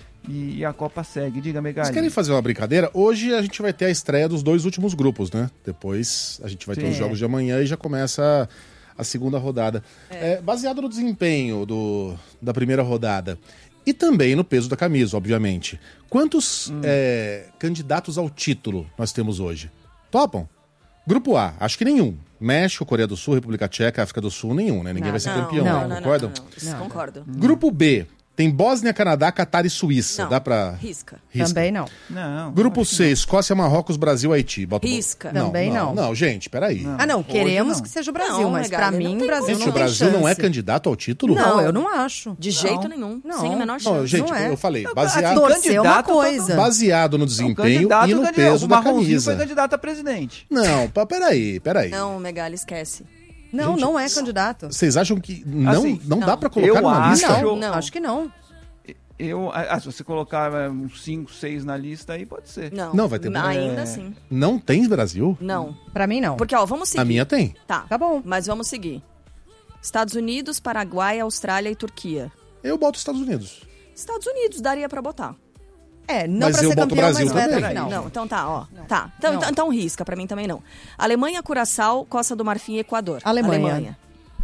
[SPEAKER 4] E, e a Copa segue. Diga,
[SPEAKER 1] Vocês
[SPEAKER 4] Megali.
[SPEAKER 1] querem fazer uma brincadeira? Hoje a gente vai ter a estreia dos dois últimos grupos, né? Depois a gente vai ter
[SPEAKER 4] Sim.
[SPEAKER 1] os jogos de amanhã e já começa a, a segunda rodada. É, baseado no desempenho do, da primeira rodada e também no peso da camisa, obviamente. Quantos
[SPEAKER 4] Hum.
[SPEAKER 1] é, candidatos ao título nós temos hoje? Topam? Grupo A, acho que nenhum. México, Coreia do Sul, República Tcheca, África do Sul, nenhum, né? Ninguém vai ser
[SPEAKER 3] não,
[SPEAKER 1] campeão,
[SPEAKER 3] não,
[SPEAKER 1] né?
[SPEAKER 3] não,
[SPEAKER 1] concordam?
[SPEAKER 3] Não, não, não. Isso, concordo.
[SPEAKER 1] Grupo B, tem Bósnia, Canadá, Catar e Suíça.
[SPEAKER 3] Não.
[SPEAKER 1] Dá pra...
[SPEAKER 3] Risca.
[SPEAKER 1] Risca.
[SPEAKER 2] Também não.
[SPEAKER 4] Não.
[SPEAKER 1] Grupo C, Escócia, Marrocos, Brasil, Haiti. Bota o-
[SPEAKER 3] Risca.
[SPEAKER 2] Também não.
[SPEAKER 1] Não, gente, peraí.
[SPEAKER 4] Não.
[SPEAKER 2] Ah, não,
[SPEAKER 4] Hoje
[SPEAKER 2] queremos
[SPEAKER 4] não.
[SPEAKER 2] que seja o Brasil,
[SPEAKER 3] Não,
[SPEAKER 2] mas
[SPEAKER 3] Megali,
[SPEAKER 2] pra
[SPEAKER 3] não
[SPEAKER 2] mim
[SPEAKER 3] tem
[SPEAKER 2] o Brasil
[SPEAKER 1] Gente,
[SPEAKER 2] não
[SPEAKER 1] o
[SPEAKER 2] tem
[SPEAKER 1] Brasil não é
[SPEAKER 2] chance.
[SPEAKER 1] candidato ao título?
[SPEAKER 2] Não,
[SPEAKER 3] Não.
[SPEAKER 2] eu não acho.
[SPEAKER 3] De jeito
[SPEAKER 4] Não.
[SPEAKER 3] nenhum.
[SPEAKER 2] Não.
[SPEAKER 3] Sem a menor
[SPEAKER 1] Não,
[SPEAKER 3] chance.
[SPEAKER 1] gente,
[SPEAKER 2] Não é.
[SPEAKER 1] eu falei,
[SPEAKER 4] Não,
[SPEAKER 1] baseado,
[SPEAKER 2] Torcer é uma
[SPEAKER 4] candidato,
[SPEAKER 2] coisa.
[SPEAKER 1] baseado no
[SPEAKER 4] O
[SPEAKER 1] desempenho
[SPEAKER 4] candidato,
[SPEAKER 1] e no
[SPEAKER 4] o candid-
[SPEAKER 1] peso
[SPEAKER 4] o
[SPEAKER 1] da
[SPEAKER 4] Marronzinho
[SPEAKER 1] camisa.
[SPEAKER 4] foi candidato a presidente.
[SPEAKER 1] Não, pa- peraí, peraí.
[SPEAKER 3] Não, Megali, esquece.
[SPEAKER 2] Não,
[SPEAKER 1] Gente,
[SPEAKER 2] não é candidato.
[SPEAKER 1] Vocês acham que não,
[SPEAKER 4] Assim,
[SPEAKER 1] não,
[SPEAKER 3] não.
[SPEAKER 1] dá pra colocar
[SPEAKER 4] Eu
[SPEAKER 1] numa
[SPEAKER 4] acho-
[SPEAKER 1] lista?
[SPEAKER 2] Não,
[SPEAKER 3] Não.
[SPEAKER 2] acho que não.
[SPEAKER 4] Eu, ah, se você colocar é, uns cinco, seis na lista aí, pode ser.
[SPEAKER 3] Não.
[SPEAKER 1] Não, vai ter-
[SPEAKER 3] Ainda
[SPEAKER 4] É.
[SPEAKER 3] assim.
[SPEAKER 1] Não tem Brasil?
[SPEAKER 3] Não.
[SPEAKER 2] Pra mim, não.
[SPEAKER 3] Porque, ó, vamos seguir.
[SPEAKER 1] A minha tem.
[SPEAKER 3] Tá.
[SPEAKER 2] Tá bom.
[SPEAKER 3] Mas vamos seguir. Estados Unidos, Paraguai, Austrália e Turquia.
[SPEAKER 1] Eu boto os Estados Unidos.
[SPEAKER 3] Estados Unidos daria pra botar.
[SPEAKER 2] É, não
[SPEAKER 1] Mas
[SPEAKER 2] pra
[SPEAKER 1] eu
[SPEAKER 2] ser
[SPEAKER 1] boto
[SPEAKER 2] campeão,
[SPEAKER 1] Brasil
[SPEAKER 2] mas vai até
[SPEAKER 1] também.
[SPEAKER 2] a final.
[SPEAKER 3] Não, então tá, ó. Tá. Então,
[SPEAKER 2] Não.
[SPEAKER 3] então, então risca, pra mim também não. Alemanha, Curaçao, Costa do Marfim e Equador.
[SPEAKER 2] Alemanha.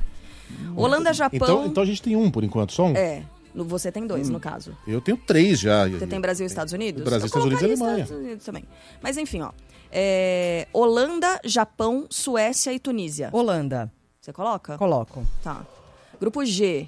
[SPEAKER 3] Holanda, Japão.
[SPEAKER 1] Então, então a gente tem um por enquanto, só um?
[SPEAKER 3] É. no- Você tem dois, no caso.
[SPEAKER 1] Eu tenho três já.
[SPEAKER 3] Você tem Brasil e Estados Unidos?
[SPEAKER 1] Brasil,
[SPEAKER 3] Eu
[SPEAKER 1] Estados Unidos e
[SPEAKER 3] colocaria
[SPEAKER 1] Alemanha.
[SPEAKER 3] Estados Unidos também. Mas enfim, ó. É, Holanda, Japão, Suécia e Tunísia.
[SPEAKER 2] Holanda,
[SPEAKER 3] Você coloca?
[SPEAKER 2] coloco.
[SPEAKER 3] Tá. Grupo G.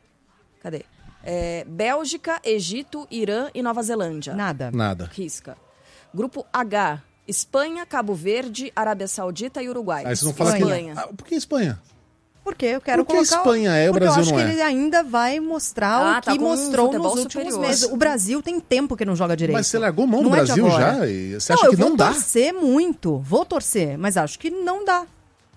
[SPEAKER 3] Cadê? É, Bélgica, Egito, Irã e Nova Zelândia.
[SPEAKER 2] Nada.
[SPEAKER 1] Nada.
[SPEAKER 3] Risca. Grupo H. Espanha, Cabo Verde, Arábia Saudita e Uruguai.
[SPEAKER 1] Aí vocês vão falar que...
[SPEAKER 3] Espanha.
[SPEAKER 1] Ah, por que Espanha?
[SPEAKER 2] Porque eu quero
[SPEAKER 1] Por que
[SPEAKER 2] colocar...
[SPEAKER 1] Espanha é, o
[SPEAKER 2] porque
[SPEAKER 1] Brasil
[SPEAKER 2] eu acho
[SPEAKER 1] não
[SPEAKER 2] que
[SPEAKER 1] é?
[SPEAKER 2] ele ainda vai mostrar
[SPEAKER 3] Ah,
[SPEAKER 2] o
[SPEAKER 3] tá
[SPEAKER 2] que
[SPEAKER 3] com um
[SPEAKER 2] mostrou
[SPEAKER 3] futebol
[SPEAKER 2] nos últimos
[SPEAKER 3] superior.
[SPEAKER 2] meses. O Brasil tem tempo que não joga direito.
[SPEAKER 1] Mas você largou mão do
[SPEAKER 2] Não é de
[SPEAKER 1] Brasil
[SPEAKER 2] agora.
[SPEAKER 1] já? E você
[SPEAKER 2] não,
[SPEAKER 1] acha
[SPEAKER 2] eu
[SPEAKER 1] que
[SPEAKER 2] vou
[SPEAKER 1] não dá?
[SPEAKER 2] torcer muito. Vou torcer, mas acho que não dá.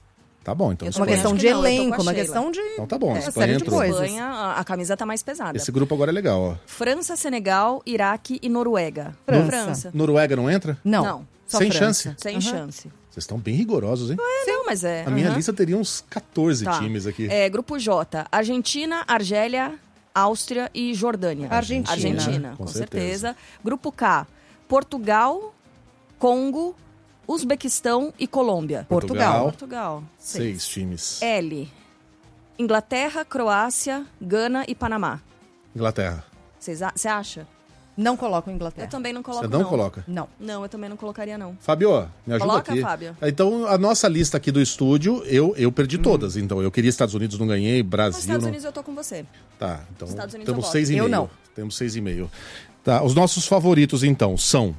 [SPEAKER 1] Tá bom, então
[SPEAKER 3] Eu
[SPEAKER 2] É uma
[SPEAKER 3] também
[SPEAKER 1] Espanha.
[SPEAKER 2] questão
[SPEAKER 3] acho
[SPEAKER 2] de
[SPEAKER 3] que não, eu tô com a
[SPEAKER 2] elenco, uma
[SPEAKER 3] Sheila.
[SPEAKER 2] questão de...
[SPEAKER 1] Então tá bom,
[SPEAKER 2] É,
[SPEAKER 1] Espanha
[SPEAKER 2] série de
[SPEAKER 1] entrou.
[SPEAKER 2] coisas.
[SPEAKER 3] Espanha, a, a camisa tá mais pesada.
[SPEAKER 1] Esse grupo agora é legal, ó.
[SPEAKER 3] França, Senegal, Iraque e Noruega.
[SPEAKER 2] França.
[SPEAKER 1] Noruega não entra?
[SPEAKER 2] Não,
[SPEAKER 3] Não.
[SPEAKER 2] só
[SPEAKER 1] Sem
[SPEAKER 2] França.
[SPEAKER 1] chance?
[SPEAKER 3] Sem
[SPEAKER 2] Uhum.
[SPEAKER 3] chance.
[SPEAKER 1] Vocês estão bem rigorosos, hein?
[SPEAKER 3] É, não, mas é.
[SPEAKER 1] A minha
[SPEAKER 3] Uhum.
[SPEAKER 1] lista teria uns catorze
[SPEAKER 3] Tá.
[SPEAKER 1] times aqui.
[SPEAKER 3] É, grupo J. Argentina, Argélia, Áustria e Jordânia.
[SPEAKER 2] Argentina.
[SPEAKER 3] Argentina,
[SPEAKER 1] Com
[SPEAKER 3] com,
[SPEAKER 1] certeza.
[SPEAKER 3] certeza. Grupo K. Portugal, Congo, Uzbequistão e Colômbia.
[SPEAKER 2] Portugal.
[SPEAKER 3] Portugal.
[SPEAKER 1] Seis times.
[SPEAKER 3] L. Inglaterra, Croácia, Gana e Panamá.
[SPEAKER 1] Inglaterra.
[SPEAKER 3] Você acha?
[SPEAKER 2] Não coloco
[SPEAKER 3] Eu
[SPEAKER 2] Inglaterra.
[SPEAKER 3] também não coloco,
[SPEAKER 1] Você não, coloca?
[SPEAKER 2] Não.
[SPEAKER 3] Não, eu também não colocaria, não.
[SPEAKER 1] Fábio, me ajuda
[SPEAKER 3] Coloca,
[SPEAKER 1] aqui.
[SPEAKER 3] Fábio.
[SPEAKER 1] Então, a nossa lista aqui do estúdio, eu, eu perdi todas. Então, eu queria Estados Unidos, não ganhei.
[SPEAKER 3] Nos
[SPEAKER 1] Brasil,
[SPEAKER 3] Estados
[SPEAKER 1] não...
[SPEAKER 3] Unidos eu tô com você.
[SPEAKER 1] Tá, então
[SPEAKER 3] Estados Unidos
[SPEAKER 1] temos
[SPEAKER 3] eu
[SPEAKER 1] seis e
[SPEAKER 2] voto.
[SPEAKER 1] meio.
[SPEAKER 2] Eu não.
[SPEAKER 1] Temos seis e meio. Tá, os nossos favoritos, então, são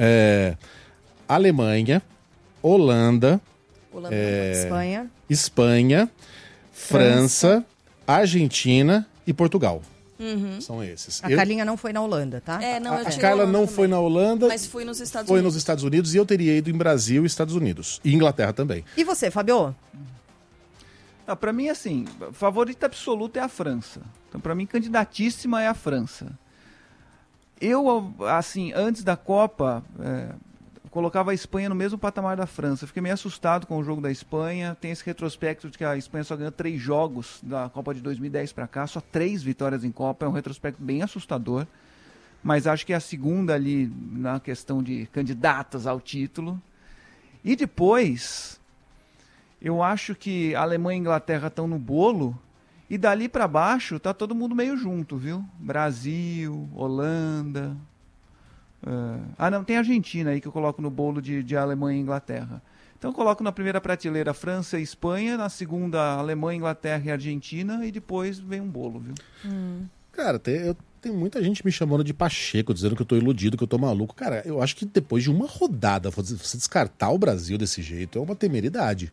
[SPEAKER 1] é, Alemanha, Holanda,
[SPEAKER 3] Holanda.
[SPEAKER 1] É.
[SPEAKER 2] Espanha.
[SPEAKER 1] Espanha, França, Argentina e Portugal.
[SPEAKER 3] Uhum.
[SPEAKER 1] São esses.
[SPEAKER 2] A
[SPEAKER 1] Eu-
[SPEAKER 2] Carlinha não foi na Holanda, tá?
[SPEAKER 3] É, não, eu
[SPEAKER 1] a
[SPEAKER 3] tirei
[SPEAKER 1] Carla
[SPEAKER 3] Holanda
[SPEAKER 1] não
[SPEAKER 3] também.
[SPEAKER 1] foi na Holanda,
[SPEAKER 3] Mas fui nos Estados
[SPEAKER 1] foi
[SPEAKER 3] Unidos.
[SPEAKER 1] nos Estados Unidos e eu teria ido em Brasil e Estados Unidos. E Inglaterra também.
[SPEAKER 2] E você, Fabio?
[SPEAKER 4] Ah, para mim, assim, favorita absoluta é a França. Então, para mim, candidatíssima é a França. Eu, assim, antes da Copa, é, colocava a Espanha no mesmo patamar da França. Fiquei meio assustado com o jogo da Espanha. Tem esse retrospecto de que a Espanha só ganhou três jogos da Copa de dois mil e dez para cá, só três vitórias em Copa. É um retrospecto bem assustador. Mas acho que é a segunda ali na questão de candidatas ao título. E depois, eu acho que a Alemanha e a Inglaterra estão no bolo. E dali para baixo tá todo mundo meio junto, viu? Brasil, Holanda. Uh... Ah, não, tem a Argentina aí que eu coloco no bolo de, de Alemanha e Inglaterra. Então eu coloco na primeira prateleira França e Espanha, na segunda Alemanha, Inglaterra e Argentina, e depois vem um bolo, viu?
[SPEAKER 2] Hum.
[SPEAKER 1] Cara, tem, eu, tem muita gente me chamando de Pacheco, dizendo que eu tô iludido, que eu tô maluco. Cara, eu acho que depois de uma rodada, você descartar o Brasil desse jeito é uma temeridade.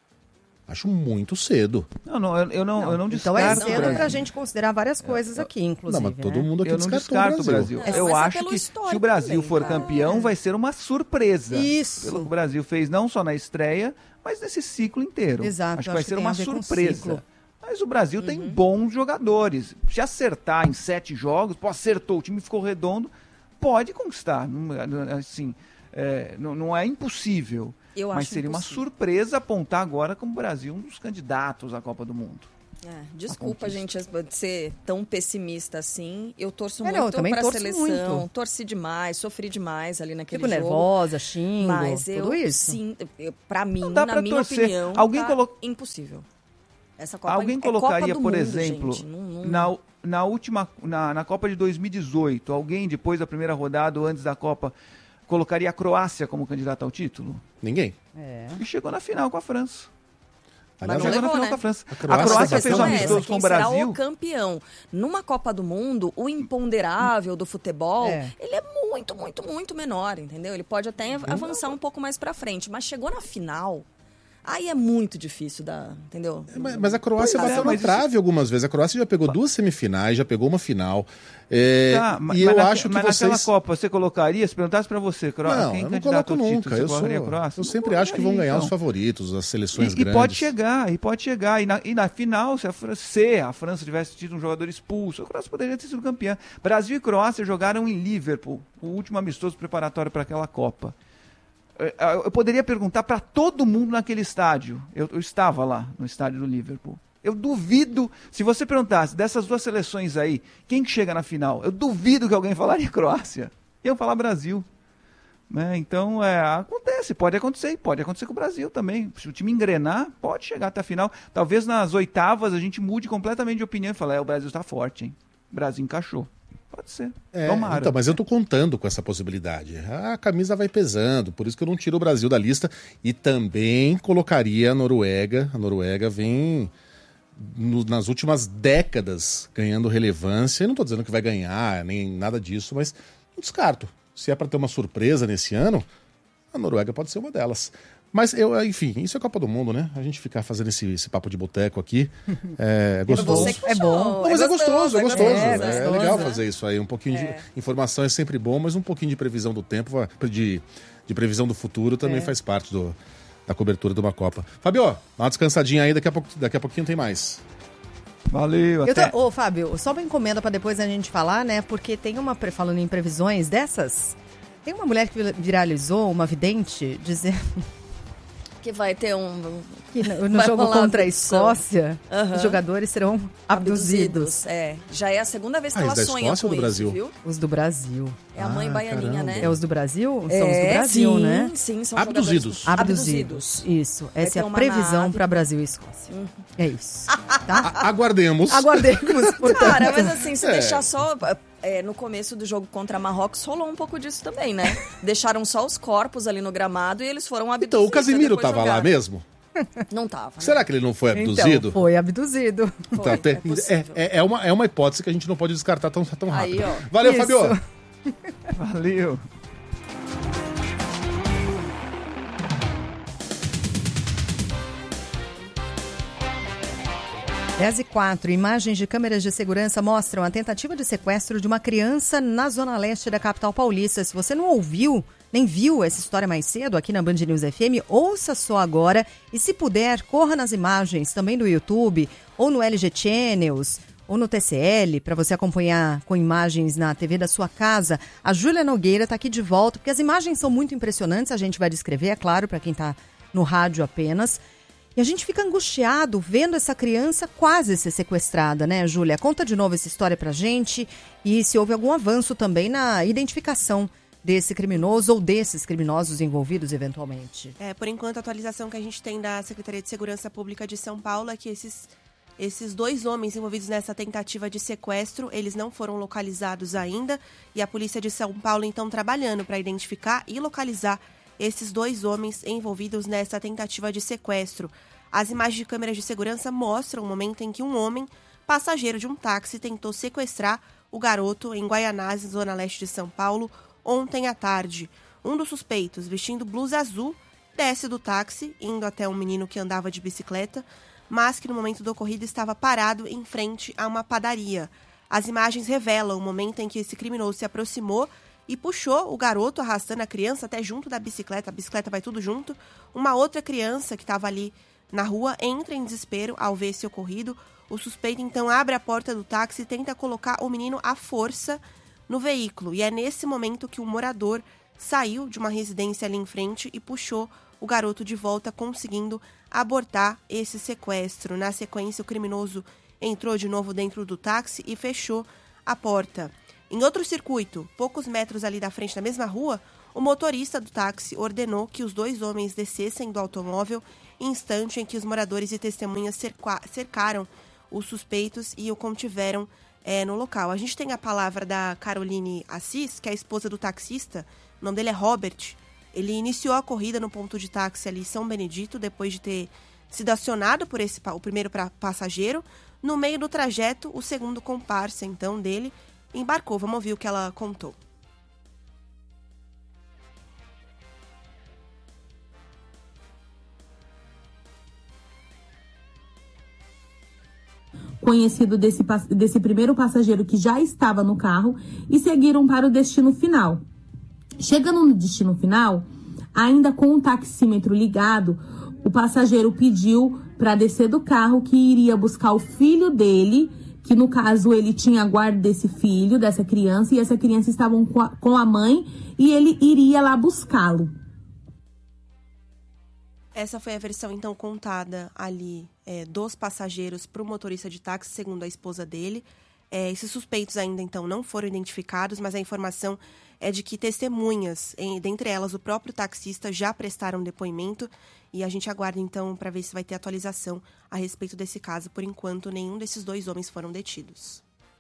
[SPEAKER 1] Acho muito cedo.
[SPEAKER 4] Não, não, eu, eu não,
[SPEAKER 2] Não,
[SPEAKER 4] eu não
[SPEAKER 2] então
[SPEAKER 4] descarto
[SPEAKER 2] é
[SPEAKER 4] o
[SPEAKER 2] cedo
[SPEAKER 4] Brasil.
[SPEAKER 2] pra gente considerar várias coisas aqui, inclusive.
[SPEAKER 1] Não, mas todo
[SPEAKER 2] né?
[SPEAKER 1] mundo aqui
[SPEAKER 4] Eu não
[SPEAKER 1] descartou
[SPEAKER 4] descarto
[SPEAKER 1] o
[SPEAKER 4] o
[SPEAKER 1] Brasil.
[SPEAKER 4] Brasil.
[SPEAKER 3] É,
[SPEAKER 4] eu
[SPEAKER 3] mas é
[SPEAKER 4] acho
[SPEAKER 3] pelo
[SPEAKER 4] que se
[SPEAKER 3] histórico
[SPEAKER 4] o Brasil
[SPEAKER 3] também,
[SPEAKER 4] for
[SPEAKER 3] cara.
[SPEAKER 4] campeão, vai ser uma surpresa.
[SPEAKER 2] Isso.
[SPEAKER 4] Pelo que o Brasil fez, não só na estreia, mas nesse ciclo inteiro.
[SPEAKER 2] Exato,
[SPEAKER 4] Acho que
[SPEAKER 2] acho
[SPEAKER 4] vai
[SPEAKER 2] que
[SPEAKER 4] ser
[SPEAKER 2] tem
[SPEAKER 4] uma
[SPEAKER 2] a ver com o
[SPEAKER 4] surpresa.
[SPEAKER 2] ciclo.
[SPEAKER 4] Mas o Brasil tem bons jogadores. Se acertar em sete jogos, pô, acertou, o time ficou redondo, pode conquistar. Não, assim, é, não, não é impossível.
[SPEAKER 3] Eu
[SPEAKER 4] mas
[SPEAKER 3] acho
[SPEAKER 4] seria uma
[SPEAKER 3] impossível.
[SPEAKER 4] surpresa apontar agora como o Brasil um dos candidatos à Copa do Mundo.
[SPEAKER 3] É, desculpa, gente, de ser tão pessimista assim. Eu torço
[SPEAKER 2] É, não, eu
[SPEAKER 3] muito
[SPEAKER 2] também
[SPEAKER 3] pra
[SPEAKER 2] torço
[SPEAKER 3] seleção.
[SPEAKER 2] muito.
[SPEAKER 3] Torci demais, sofri demais ali naquele
[SPEAKER 2] Fico
[SPEAKER 3] jogo.
[SPEAKER 2] nervosa, xingo,
[SPEAKER 3] Mas eu,
[SPEAKER 2] tudo isso.
[SPEAKER 3] sim, eu, pra mim,
[SPEAKER 4] Não dá
[SPEAKER 3] na
[SPEAKER 4] pra
[SPEAKER 3] minha
[SPEAKER 4] torcer.
[SPEAKER 3] opinião,
[SPEAKER 4] Alguém
[SPEAKER 3] tá
[SPEAKER 4] colo-
[SPEAKER 3] impossível. Essa Copa
[SPEAKER 4] Alguém
[SPEAKER 3] é
[SPEAKER 4] colocaria,
[SPEAKER 3] Copa do
[SPEAKER 4] por
[SPEAKER 3] mundo,
[SPEAKER 4] exemplo,
[SPEAKER 3] gente. Não- não-
[SPEAKER 4] na, na última, na, na Copa de dois mil e dezoito, alguém depois da primeira rodada ou antes da Copa colocaria a Croácia como candidata ao título?
[SPEAKER 1] Ninguém.
[SPEAKER 2] É.
[SPEAKER 4] E chegou na final com a França.
[SPEAKER 1] Aliás,
[SPEAKER 3] não
[SPEAKER 4] Chegou na
[SPEAKER 3] levou,
[SPEAKER 4] final
[SPEAKER 3] né?
[SPEAKER 4] com a França.
[SPEAKER 1] A
[SPEAKER 4] A
[SPEAKER 1] Croácia
[SPEAKER 4] Croácia,
[SPEAKER 1] tá
[SPEAKER 4] fez um
[SPEAKER 1] passando
[SPEAKER 3] essa,
[SPEAKER 4] amistoso com
[SPEAKER 3] quem
[SPEAKER 4] o
[SPEAKER 3] será
[SPEAKER 4] Brasil.
[SPEAKER 3] o campeão? Numa Copa do Mundo, o imponderável do futebol,
[SPEAKER 2] É.
[SPEAKER 3] ele é muito, muito, muito menor, entendeu? Ele pode até avançar um pouco mais pra frente, mas chegou na final, aí é muito difícil da, entendeu?
[SPEAKER 1] Mas, mas a Croácia
[SPEAKER 4] Pois é,
[SPEAKER 1] bateu na
[SPEAKER 4] mas isso-
[SPEAKER 1] trave algumas vezes. A Croácia já pegou duas semifinais, já pegou uma final. É,
[SPEAKER 4] Tá, mas,
[SPEAKER 1] e eu
[SPEAKER 4] mas naque-
[SPEAKER 1] acho que
[SPEAKER 4] mas
[SPEAKER 1] vocês...
[SPEAKER 4] naquela Copa, você colocaria, se perguntasse pra você, Croácia,
[SPEAKER 1] Não,
[SPEAKER 4] quem
[SPEAKER 1] eu não
[SPEAKER 4] candidato
[SPEAKER 1] coloco
[SPEAKER 4] ao título,
[SPEAKER 1] nunca.
[SPEAKER 4] você
[SPEAKER 1] Eu, sou,
[SPEAKER 4] colocaria a Croácia?
[SPEAKER 1] eu
[SPEAKER 4] Não
[SPEAKER 1] sempre acho que vão
[SPEAKER 4] colocaria,
[SPEAKER 1] ganhar os
[SPEAKER 4] então.
[SPEAKER 1] favoritos, as seleções
[SPEAKER 4] E, e
[SPEAKER 1] grandes.
[SPEAKER 4] pode chegar, e pode chegar. E na, e na final, se a, Fran- se a França tivesse tido um jogador expulso, a Croácia poderia ter sido campeã. Brasil e Croácia jogaram em Liverpool, o último amistoso preparatório para aquela Copa. Eu, eu- eu poderia perguntar para todo mundo naquele estádio. Eu, eu estava lá, no estádio do Liverpool. Eu duvido, se você perguntasse dessas duas seleções aí, quem que chega na final? Eu duvido que alguém falaria Croácia. Iam falar Brasil. Né? Então, é, acontece, pode acontecer, e pode acontecer com o Brasil também. Se o time engrenar, pode chegar até a final. Talvez nas oitavas a gente mude completamente de opinião e falar, é, o Brasil está forte, hein? O Brasil encaixou. Pode ser.
[SPEAKER 1] É,
[SPEAKER 4] Tomara.
[SPEAKER 1] então, mas eu tô contando com essa possibilidade. A camisa vai pesando, por isso que eu não tiro o Brasil da lista. E também colocaria a Noruega. A Noruega vem no- nas últimas décadas ganhando relevância. Eu não tô dizendo que vai ganhar, nem nada disso, mas não descarto. Se é para ter uma surpresa nesse ano, a Noruega pode ser uma delas. Mas, eu, enfim, isso é Copa do Mundo, né? A gente ficar fazendo esse, esse papo de boteco aqui é gostoso.
[SPEAKER 3] Você que
[SPEAKER 2] É bom.
[SPEAKER 3] puxou,
[SPEAKER 1] Não, mas é gostoso, é gostoso.
[SPEAKER 2] É,
[SPEAKER 1] É,
[SPEAKER 2] gostoso,
[SPEAKER 1] legal
[SPEAKER 2] né?
[SPEAKER 1] fazer isso aí. Um pouquinho
[SPEAKER 3] É.
[SPEAKER 1] de informação é sempre bom, mas um pouquinho de previsão do tempo, va- de, de previsão do futuro também
[SPEAKER 2] É.
[SPEAKER 1] faz parte do, da cobertura de uma Copa. Fabio, dá uma descansadinha aí, daqui a, pouco, daqui a pouquinho tem mais.
[SPEAKER 4] Valeu,
[SPEAKER 2] Eu
[SPEAKER 4] até.
[SPEAKER 2] tô- Ô, Fábio, só uma encomenda pra depois a gente falar, né? Porque tem uma, pre- falando em previsões dessas, tem uma mulher que viralizou, uma vidente, dizendo
[SPEAKER 3] Que vai ter um...
[SPEAKER 2] que no, no
[SPEAKER 3] Vai
[SPEAKER 2] jogo
[SPEAKER 3] rolar
[SPEAKER 2] contra a
[SPEAKER 3] abdução.
[SPEAKER 2] Escócia,
[SPEAKER 3] Aham.
[SPEAKER 2] os jogadores serão abduzidos.
[SPEAKER 3] É, já é a segunda vez que
[SPEAKER 1] Ah,
[SPEAKER 3] ela
[SPEAKER 1] esse da
[SPEAKER 3] sonha
[SPEAKER 1] Escócia
[SPEAKER 3] com
[SPEAKER 1] ou do
[SPEAKER 3] isso,
[SPEAKER 1] Brasil?
[SPEAKER 3] viu?
[SPEAKER 2] Os do Brasil.
[SPEAKER 3] É a mãe
[SPEAKER 1] Ah,
[SPEAKER 3] baianinha,
[SPEAKER 1] caramba.
[SPEAKER 3] né?
[SPEAKER 2] É os do Brasil? São os do
[SPEAKER 3] É,
[SPEAKER 2] Brasil,
[SPEAKER 3] sim,
[SPEAKER 2] né?
[SPEAKER 3] Sim, são
[SPEAKER 1] Abduzidos.
[SPEAKER 3] jogadores-
[SPEAKER 2] Abduzidos. Isso.
[SPEAKER 3] Vai
[SPEAKER 2] Essa
[SPEAKER 3] ter
[SPEAKER 2] é a
[SPEAKER 3] uma
[SPEAKER 2] previsão
[SPEAKER 3] nave.
[SPEAKER 2] para Brasil e Escócia. É isso. Tá?
[SPEAKER 1] A- aguardemos.
[SPEAKER 2] Aguardemos, portanto.
[SPEAKER 3] Cara, mas assim, se
[SPEAKER 1] É.
[SPEAKER 3] deixar só... é, no começo do jogo contra Marrocos rolou um pouco disso também, né? Deixaram só os corpos ali no gramado e eles foram abduzidos.
[SPEAKER 1] Então, o Casimiro
[SPEAKER 3] depois
[SPEAKER 1] tava lá
[SPEAKER 3] jogaram.
[SPEAKER 1] mesmo?
[SPEAKER 3] Não tava. né?
[SPEAKER 1] Será que ele não foi abduzido?
[SPEAKER 2] Então, foi abduzido.
[SPEAKER 3] Foi,
[SPEAKER 1] Então, tem-
[SPEAKER 3] é possível.
[SPEAKER 1] é, é, uma, é uma hipótese que a gente não pode descartar tão, tão rápido.
[SPEAKER 3] Aí, ó.
[SPEAKER 1] Valeu,
[SPEAKER 2] Isso.
[SPEAKER 1] Fabio.
[SPEAKER 4] Valeu.
[SPEAKER 2] dez e quatro, imagens de câmeras de segurança mostram a tentativa de sequestro de uma criança na zona leste da capital paulista. Se você não ouviu, nem viu essa história mais cedo aqui na Band News F M, ouça só agora e, se puder, corra nas imagens também do YouTube ou no L G Channels ou no T C L, para você acompanhar com imagens na T V da sua casa. A Júlia Nogueira está aqui de volta, porque as imagens são muito impressionantes, a gente vai descrever, é claro, para quem está no rádio apenas. E a gente fica angustiado vendo essa criança quase ser sequestrada, né, Júlia? Conta de novo essa história pra gente e se houve algum avanço também na identificação desse criminoso ou desses criminosos envolvidos eventualmente.
[SPEAKER 10] É, por enquanto, a atualização que a gente tem da Secretaria de Segurança Pública de São Paulo é que esses, esses dois homens envolvidos nessa tentativa de sequestro, eles não foram localizados ainda e a Polícia de São Paulo, então, trabalhando para identificar e localizar esses dois homens envolvidos nessa tentativa de sequestro. As imagens de câmeras de segurança mostram o momento em que um homem, passageiro de um táxi, tentou sequestrar o garoto em Guaianazes, zona leste de São Paulo, ontem à tarde. Um dos suspeitos, vestindo blusa azul, desce do táxi, indo até um menino que andava de bicicleta, mas que no momento do ocorrido estava parado em frente a uma padaria. As imagens revelam o momento em que esse criminoso se aproximou e puxou o garoto, arrastando a criança até junto da bicicleta. A bicicleta vai tudo junto. Uma outra criança que estava ali na rua entra em desespero ao ver esse ocorrido. O suspeito, então, abre a porta do táxi e tenta colocar o menino à força no veículo. E é nesse momento que o morador saiu de uma residência ali em frente e puxou o garoto de volta, conseguindo abortar esse sequestro. Na sequência, o criminoso entrou de novo dentro do táxi e fechou a porta. Em outro circuito, poucos metros ali da frente da mesma rua, o motorista do táxi ordenou que os dois homens descessem do automóvel, instante em que os moradores e testemunhas cerca- cercaram os suspeitos e o contiveram é, no local. A gente tem a palavra da Caroline Assis, que é a esposa do taxista, o nome dele é Robert. Ele iniciou a corrida no ponto de táxi ali em São Benedito, depois de ter sido acionado por esse, o primeiro pra, passageiro. No meio do trajeto, o segundo comparsa, então, dele, embarcou. Vamos ouvir o que ela contou.
[SPEAKER 11] Conhecido desse, desse primeiro passageiro que já estava no carro e seguiram para o destino final. Chegando no destino final, ainda com o taxímetro ligado, o passageiro pediu para descer do carro, que iria buscar o filho dele, que no caso ele tinha a guarda desse filho, dessa criança, e essa criança estava com a, com a mãe, e ele iria lá buscá-lo.
[SPEAKER 10] Essa foi a versão, então, contada ali é, dos passageiros para o motorista de táxi, segundo a esposa dele. É, esses suspeitos ainda, então, não foram identificados, mas a informação é de que testemunhas, em, dentre elas o próprio taxista, já prestaram depoimento. E a gente aguarda, então, para ver se vai ter atualização a respeito desse caso. Por enquanto, nenhum desses dois homens foram detidos.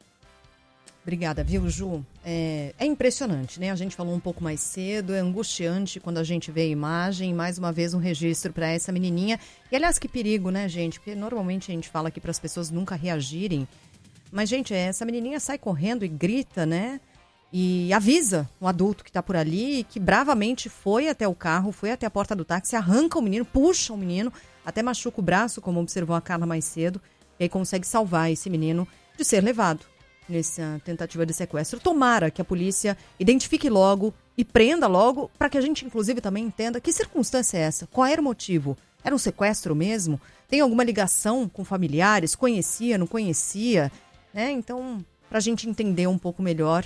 [SPEAKER 2] Obrigada, viu, Ju? É, é impressionante, né? A gente falou um pouco mais cedo, é angustiante quando a gente vê a imagem. Mais uma vez, um registro para essa menininha. E, aliás, que perigo, né, gente? Porque normalmente a gente fala aqui para as pessoas nunca reagirem. Mas, gente, essa menininha sai correndo e grita, né? E avisa o adulto que está por ali, que bravamente foi até o carro, foi até a porta do táxi, arranca o menino, puxa o menino, até machuca o braço, como observou a Carla mais cedo, e aí consegue salvar esse menino de ser levado nessa tentativa de sequestro. Tomara que a polícia identifique logo e prenda logo, para que a gente, inclusive, também entenda que circunstância é essa, qual era o motivo. Era um sequestro mesmo? Tem alguma ligação com familiares? Conhecia, não conhecia? Né? Então, para a gente entender um pouco melhor.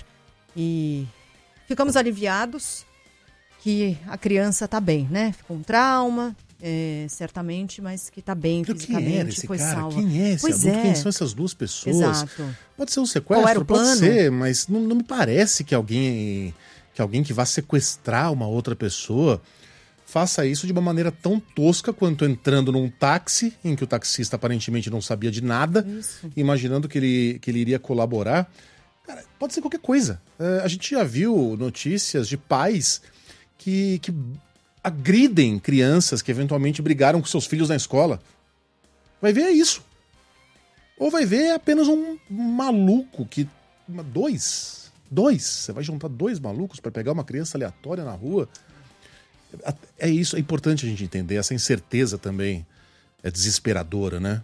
[SPEAKER 2] E ficamos aliviados que a criança está bem, né? Ficou um trauma, é, certamente, mas que está bem
[SPEAKER 1] Pero
[SPEAKER 2] fisicamente,
[SPEAKER 1] quem era esse
[SPEAKER 2] foi
[SPEAKER 1] cara?
[SPEAKER 2] salva.
[SPEAKER 1] Quem é esse
[SPEAKER 2] Pois
[SPEAKER 1] adulto?
[SPEAKER 2] é.
[SPEAKER 1] Quem são essas duas pessoas?
[SPEAKER 2] Exato.
[SPEAKER 1] Pode ser um
[SPEAKER 2] Qual
[SPEAKER 1] sequestro,
[SPEAKER 2] era o
[SPEAKER 1] pode
[SPEAKER 2] plano?
[SPEAKER 1] ser, mas não, não me parece que alguém, que alguém que vá sequestrar uma outra pessoa faça isso de uma maneira tão tosca quanto entrando num táxi, em que o taxista aparentemente não sabia de nada,
[SPEAKER 2] Isso.
[SPEAKER 1] imaginando que ele, que ele iria colaborar. Cara, pode ser qualquer coisa. É, a gente já viu notícias de pais que, que agridem crianças que eventualmente brigaram com seus filhos na escola. Vai ver é isso. Ou vai ver apenas um maluco que... Dois. Dois. Você vai juntar dois malucos para pegar uma criança aleatória na rua. É isso, é importante a gente entender. Essa incerteza também é desesperadora, né?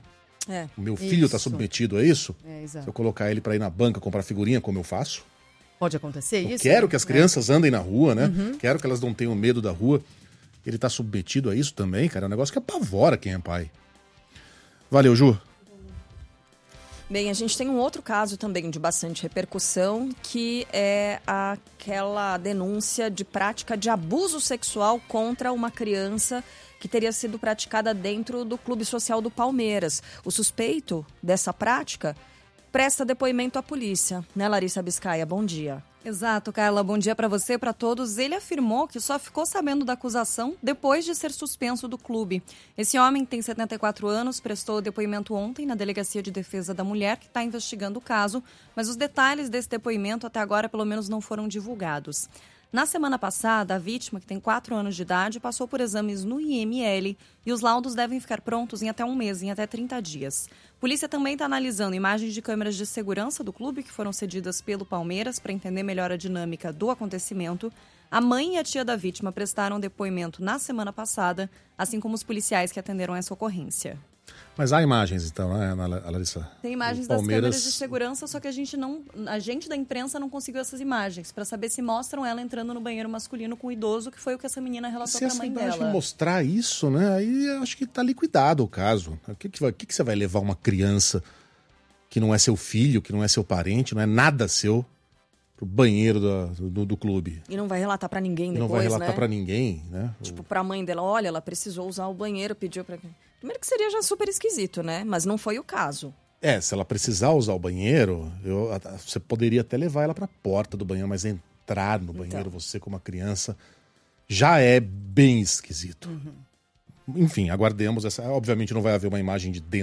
[SPEAKER 3] É,
[SPEAKER 1] o meu filho está
[SPEAKER 2] isso.
[SPEAKER 1] submetido a isso.
[SPEAKER 2] É, exato.
[SPEAKER 1] Se eu colocar ele para ir na banca comprar figurinha, como eu faço.
[SPEAKER 2] Pode acontecer
[SPEAKER 1] Eu
[SPEAKER 2] isso?
[SPEAKER 1] quero que as
[SPEAKER 2] É.
[SPEAKER 1] crianças andem na rua, né?
[SPEAKER 2] Uhum.
[SPEAKER 1] Quero que elas não tenham medo da rua. Ele tá submetido a isso também, cara. É um negócio que apavora quem é pai. Valeu, Ju.
[SPEAKER 3] Bem, a gente tem um outro caso também de bastante repercussão, que é aquela denúncia de prática de abuso sexual contra uma criança que teria sido praticada dentro do Clube Social do Palmeiras. O suspeito dessa prática presta depoimento à polícia, né, Larissa Biscaia? Bom dia.
[SPEAKER 12] Exato, Carla. Bom dia para você e para todos. Ele afirmou que só ficou sabendo da acusação depois de ser suspenso do clube. Esse homem tem setenta e quatro anos, prestou depoimento ontem na Delegacia de Defesa da Mulher, que está investigando o caso, mas os detalhes desse depoimento até agora, pelo menos, não foram divulgados. Na semana passada, a vítima, que tem quatro anos de idade, passou por exames no I M L e os laudos devem ficar prontos em até um mês, em até trinta dias. A polícia também está analisando imagens de câmeras de segurança do clube que foram cedidas pelo Palmeiras para entender melhor a dinâmica do acontecimento. A mãe e a tia da vítima prestaram depoimento na semana passada, assim como os policiais que atenderam essa ocorrência.
[SPEAKER 1] Mas há imagens, então, né, Larissa?
[SPEAKER 12] Tem imagens das câmeras de segurança, só que a gente não, a gente da imprensa não conseguiu essas imagens para saber se mostram ela entrando no banheiro masculino com o idoso, que foi o que essa menina relatou para a mãe dela.
[SPEAKER 1] Se essa mostrar isso, né, aí eu acho que tá liquidado o caso. O que que, vai, o que que você vai levar uma criança que não é seu filho, que não é seu parente, não é nada seu, pro banheiro do, do, do clube?
[SPEAKER 3] E não vai relatar para ninguém depois,
[SPEAKER 1] né? Não vai relatar
[SPEAKER 3] né?
[SPEAKER 1] para ninguém, né?
[SPEAKER 3] Tipo, pra mãe dela, olha, ela precisou usar o banheiro, pediu pra... Primeiro que seria já super esquisito, né? Mas não foi o caso.
[SPEAKER 1] É, se ela precisar usar o banheiro, eu, você poderia até levar ela pra porta do banheiro, mas entrar no banheiro, então, você como uma criança, já é bem esquisito. Uhum. Enfim, aguardemos. Essa, obviamente não vai haver uma imagem de dentro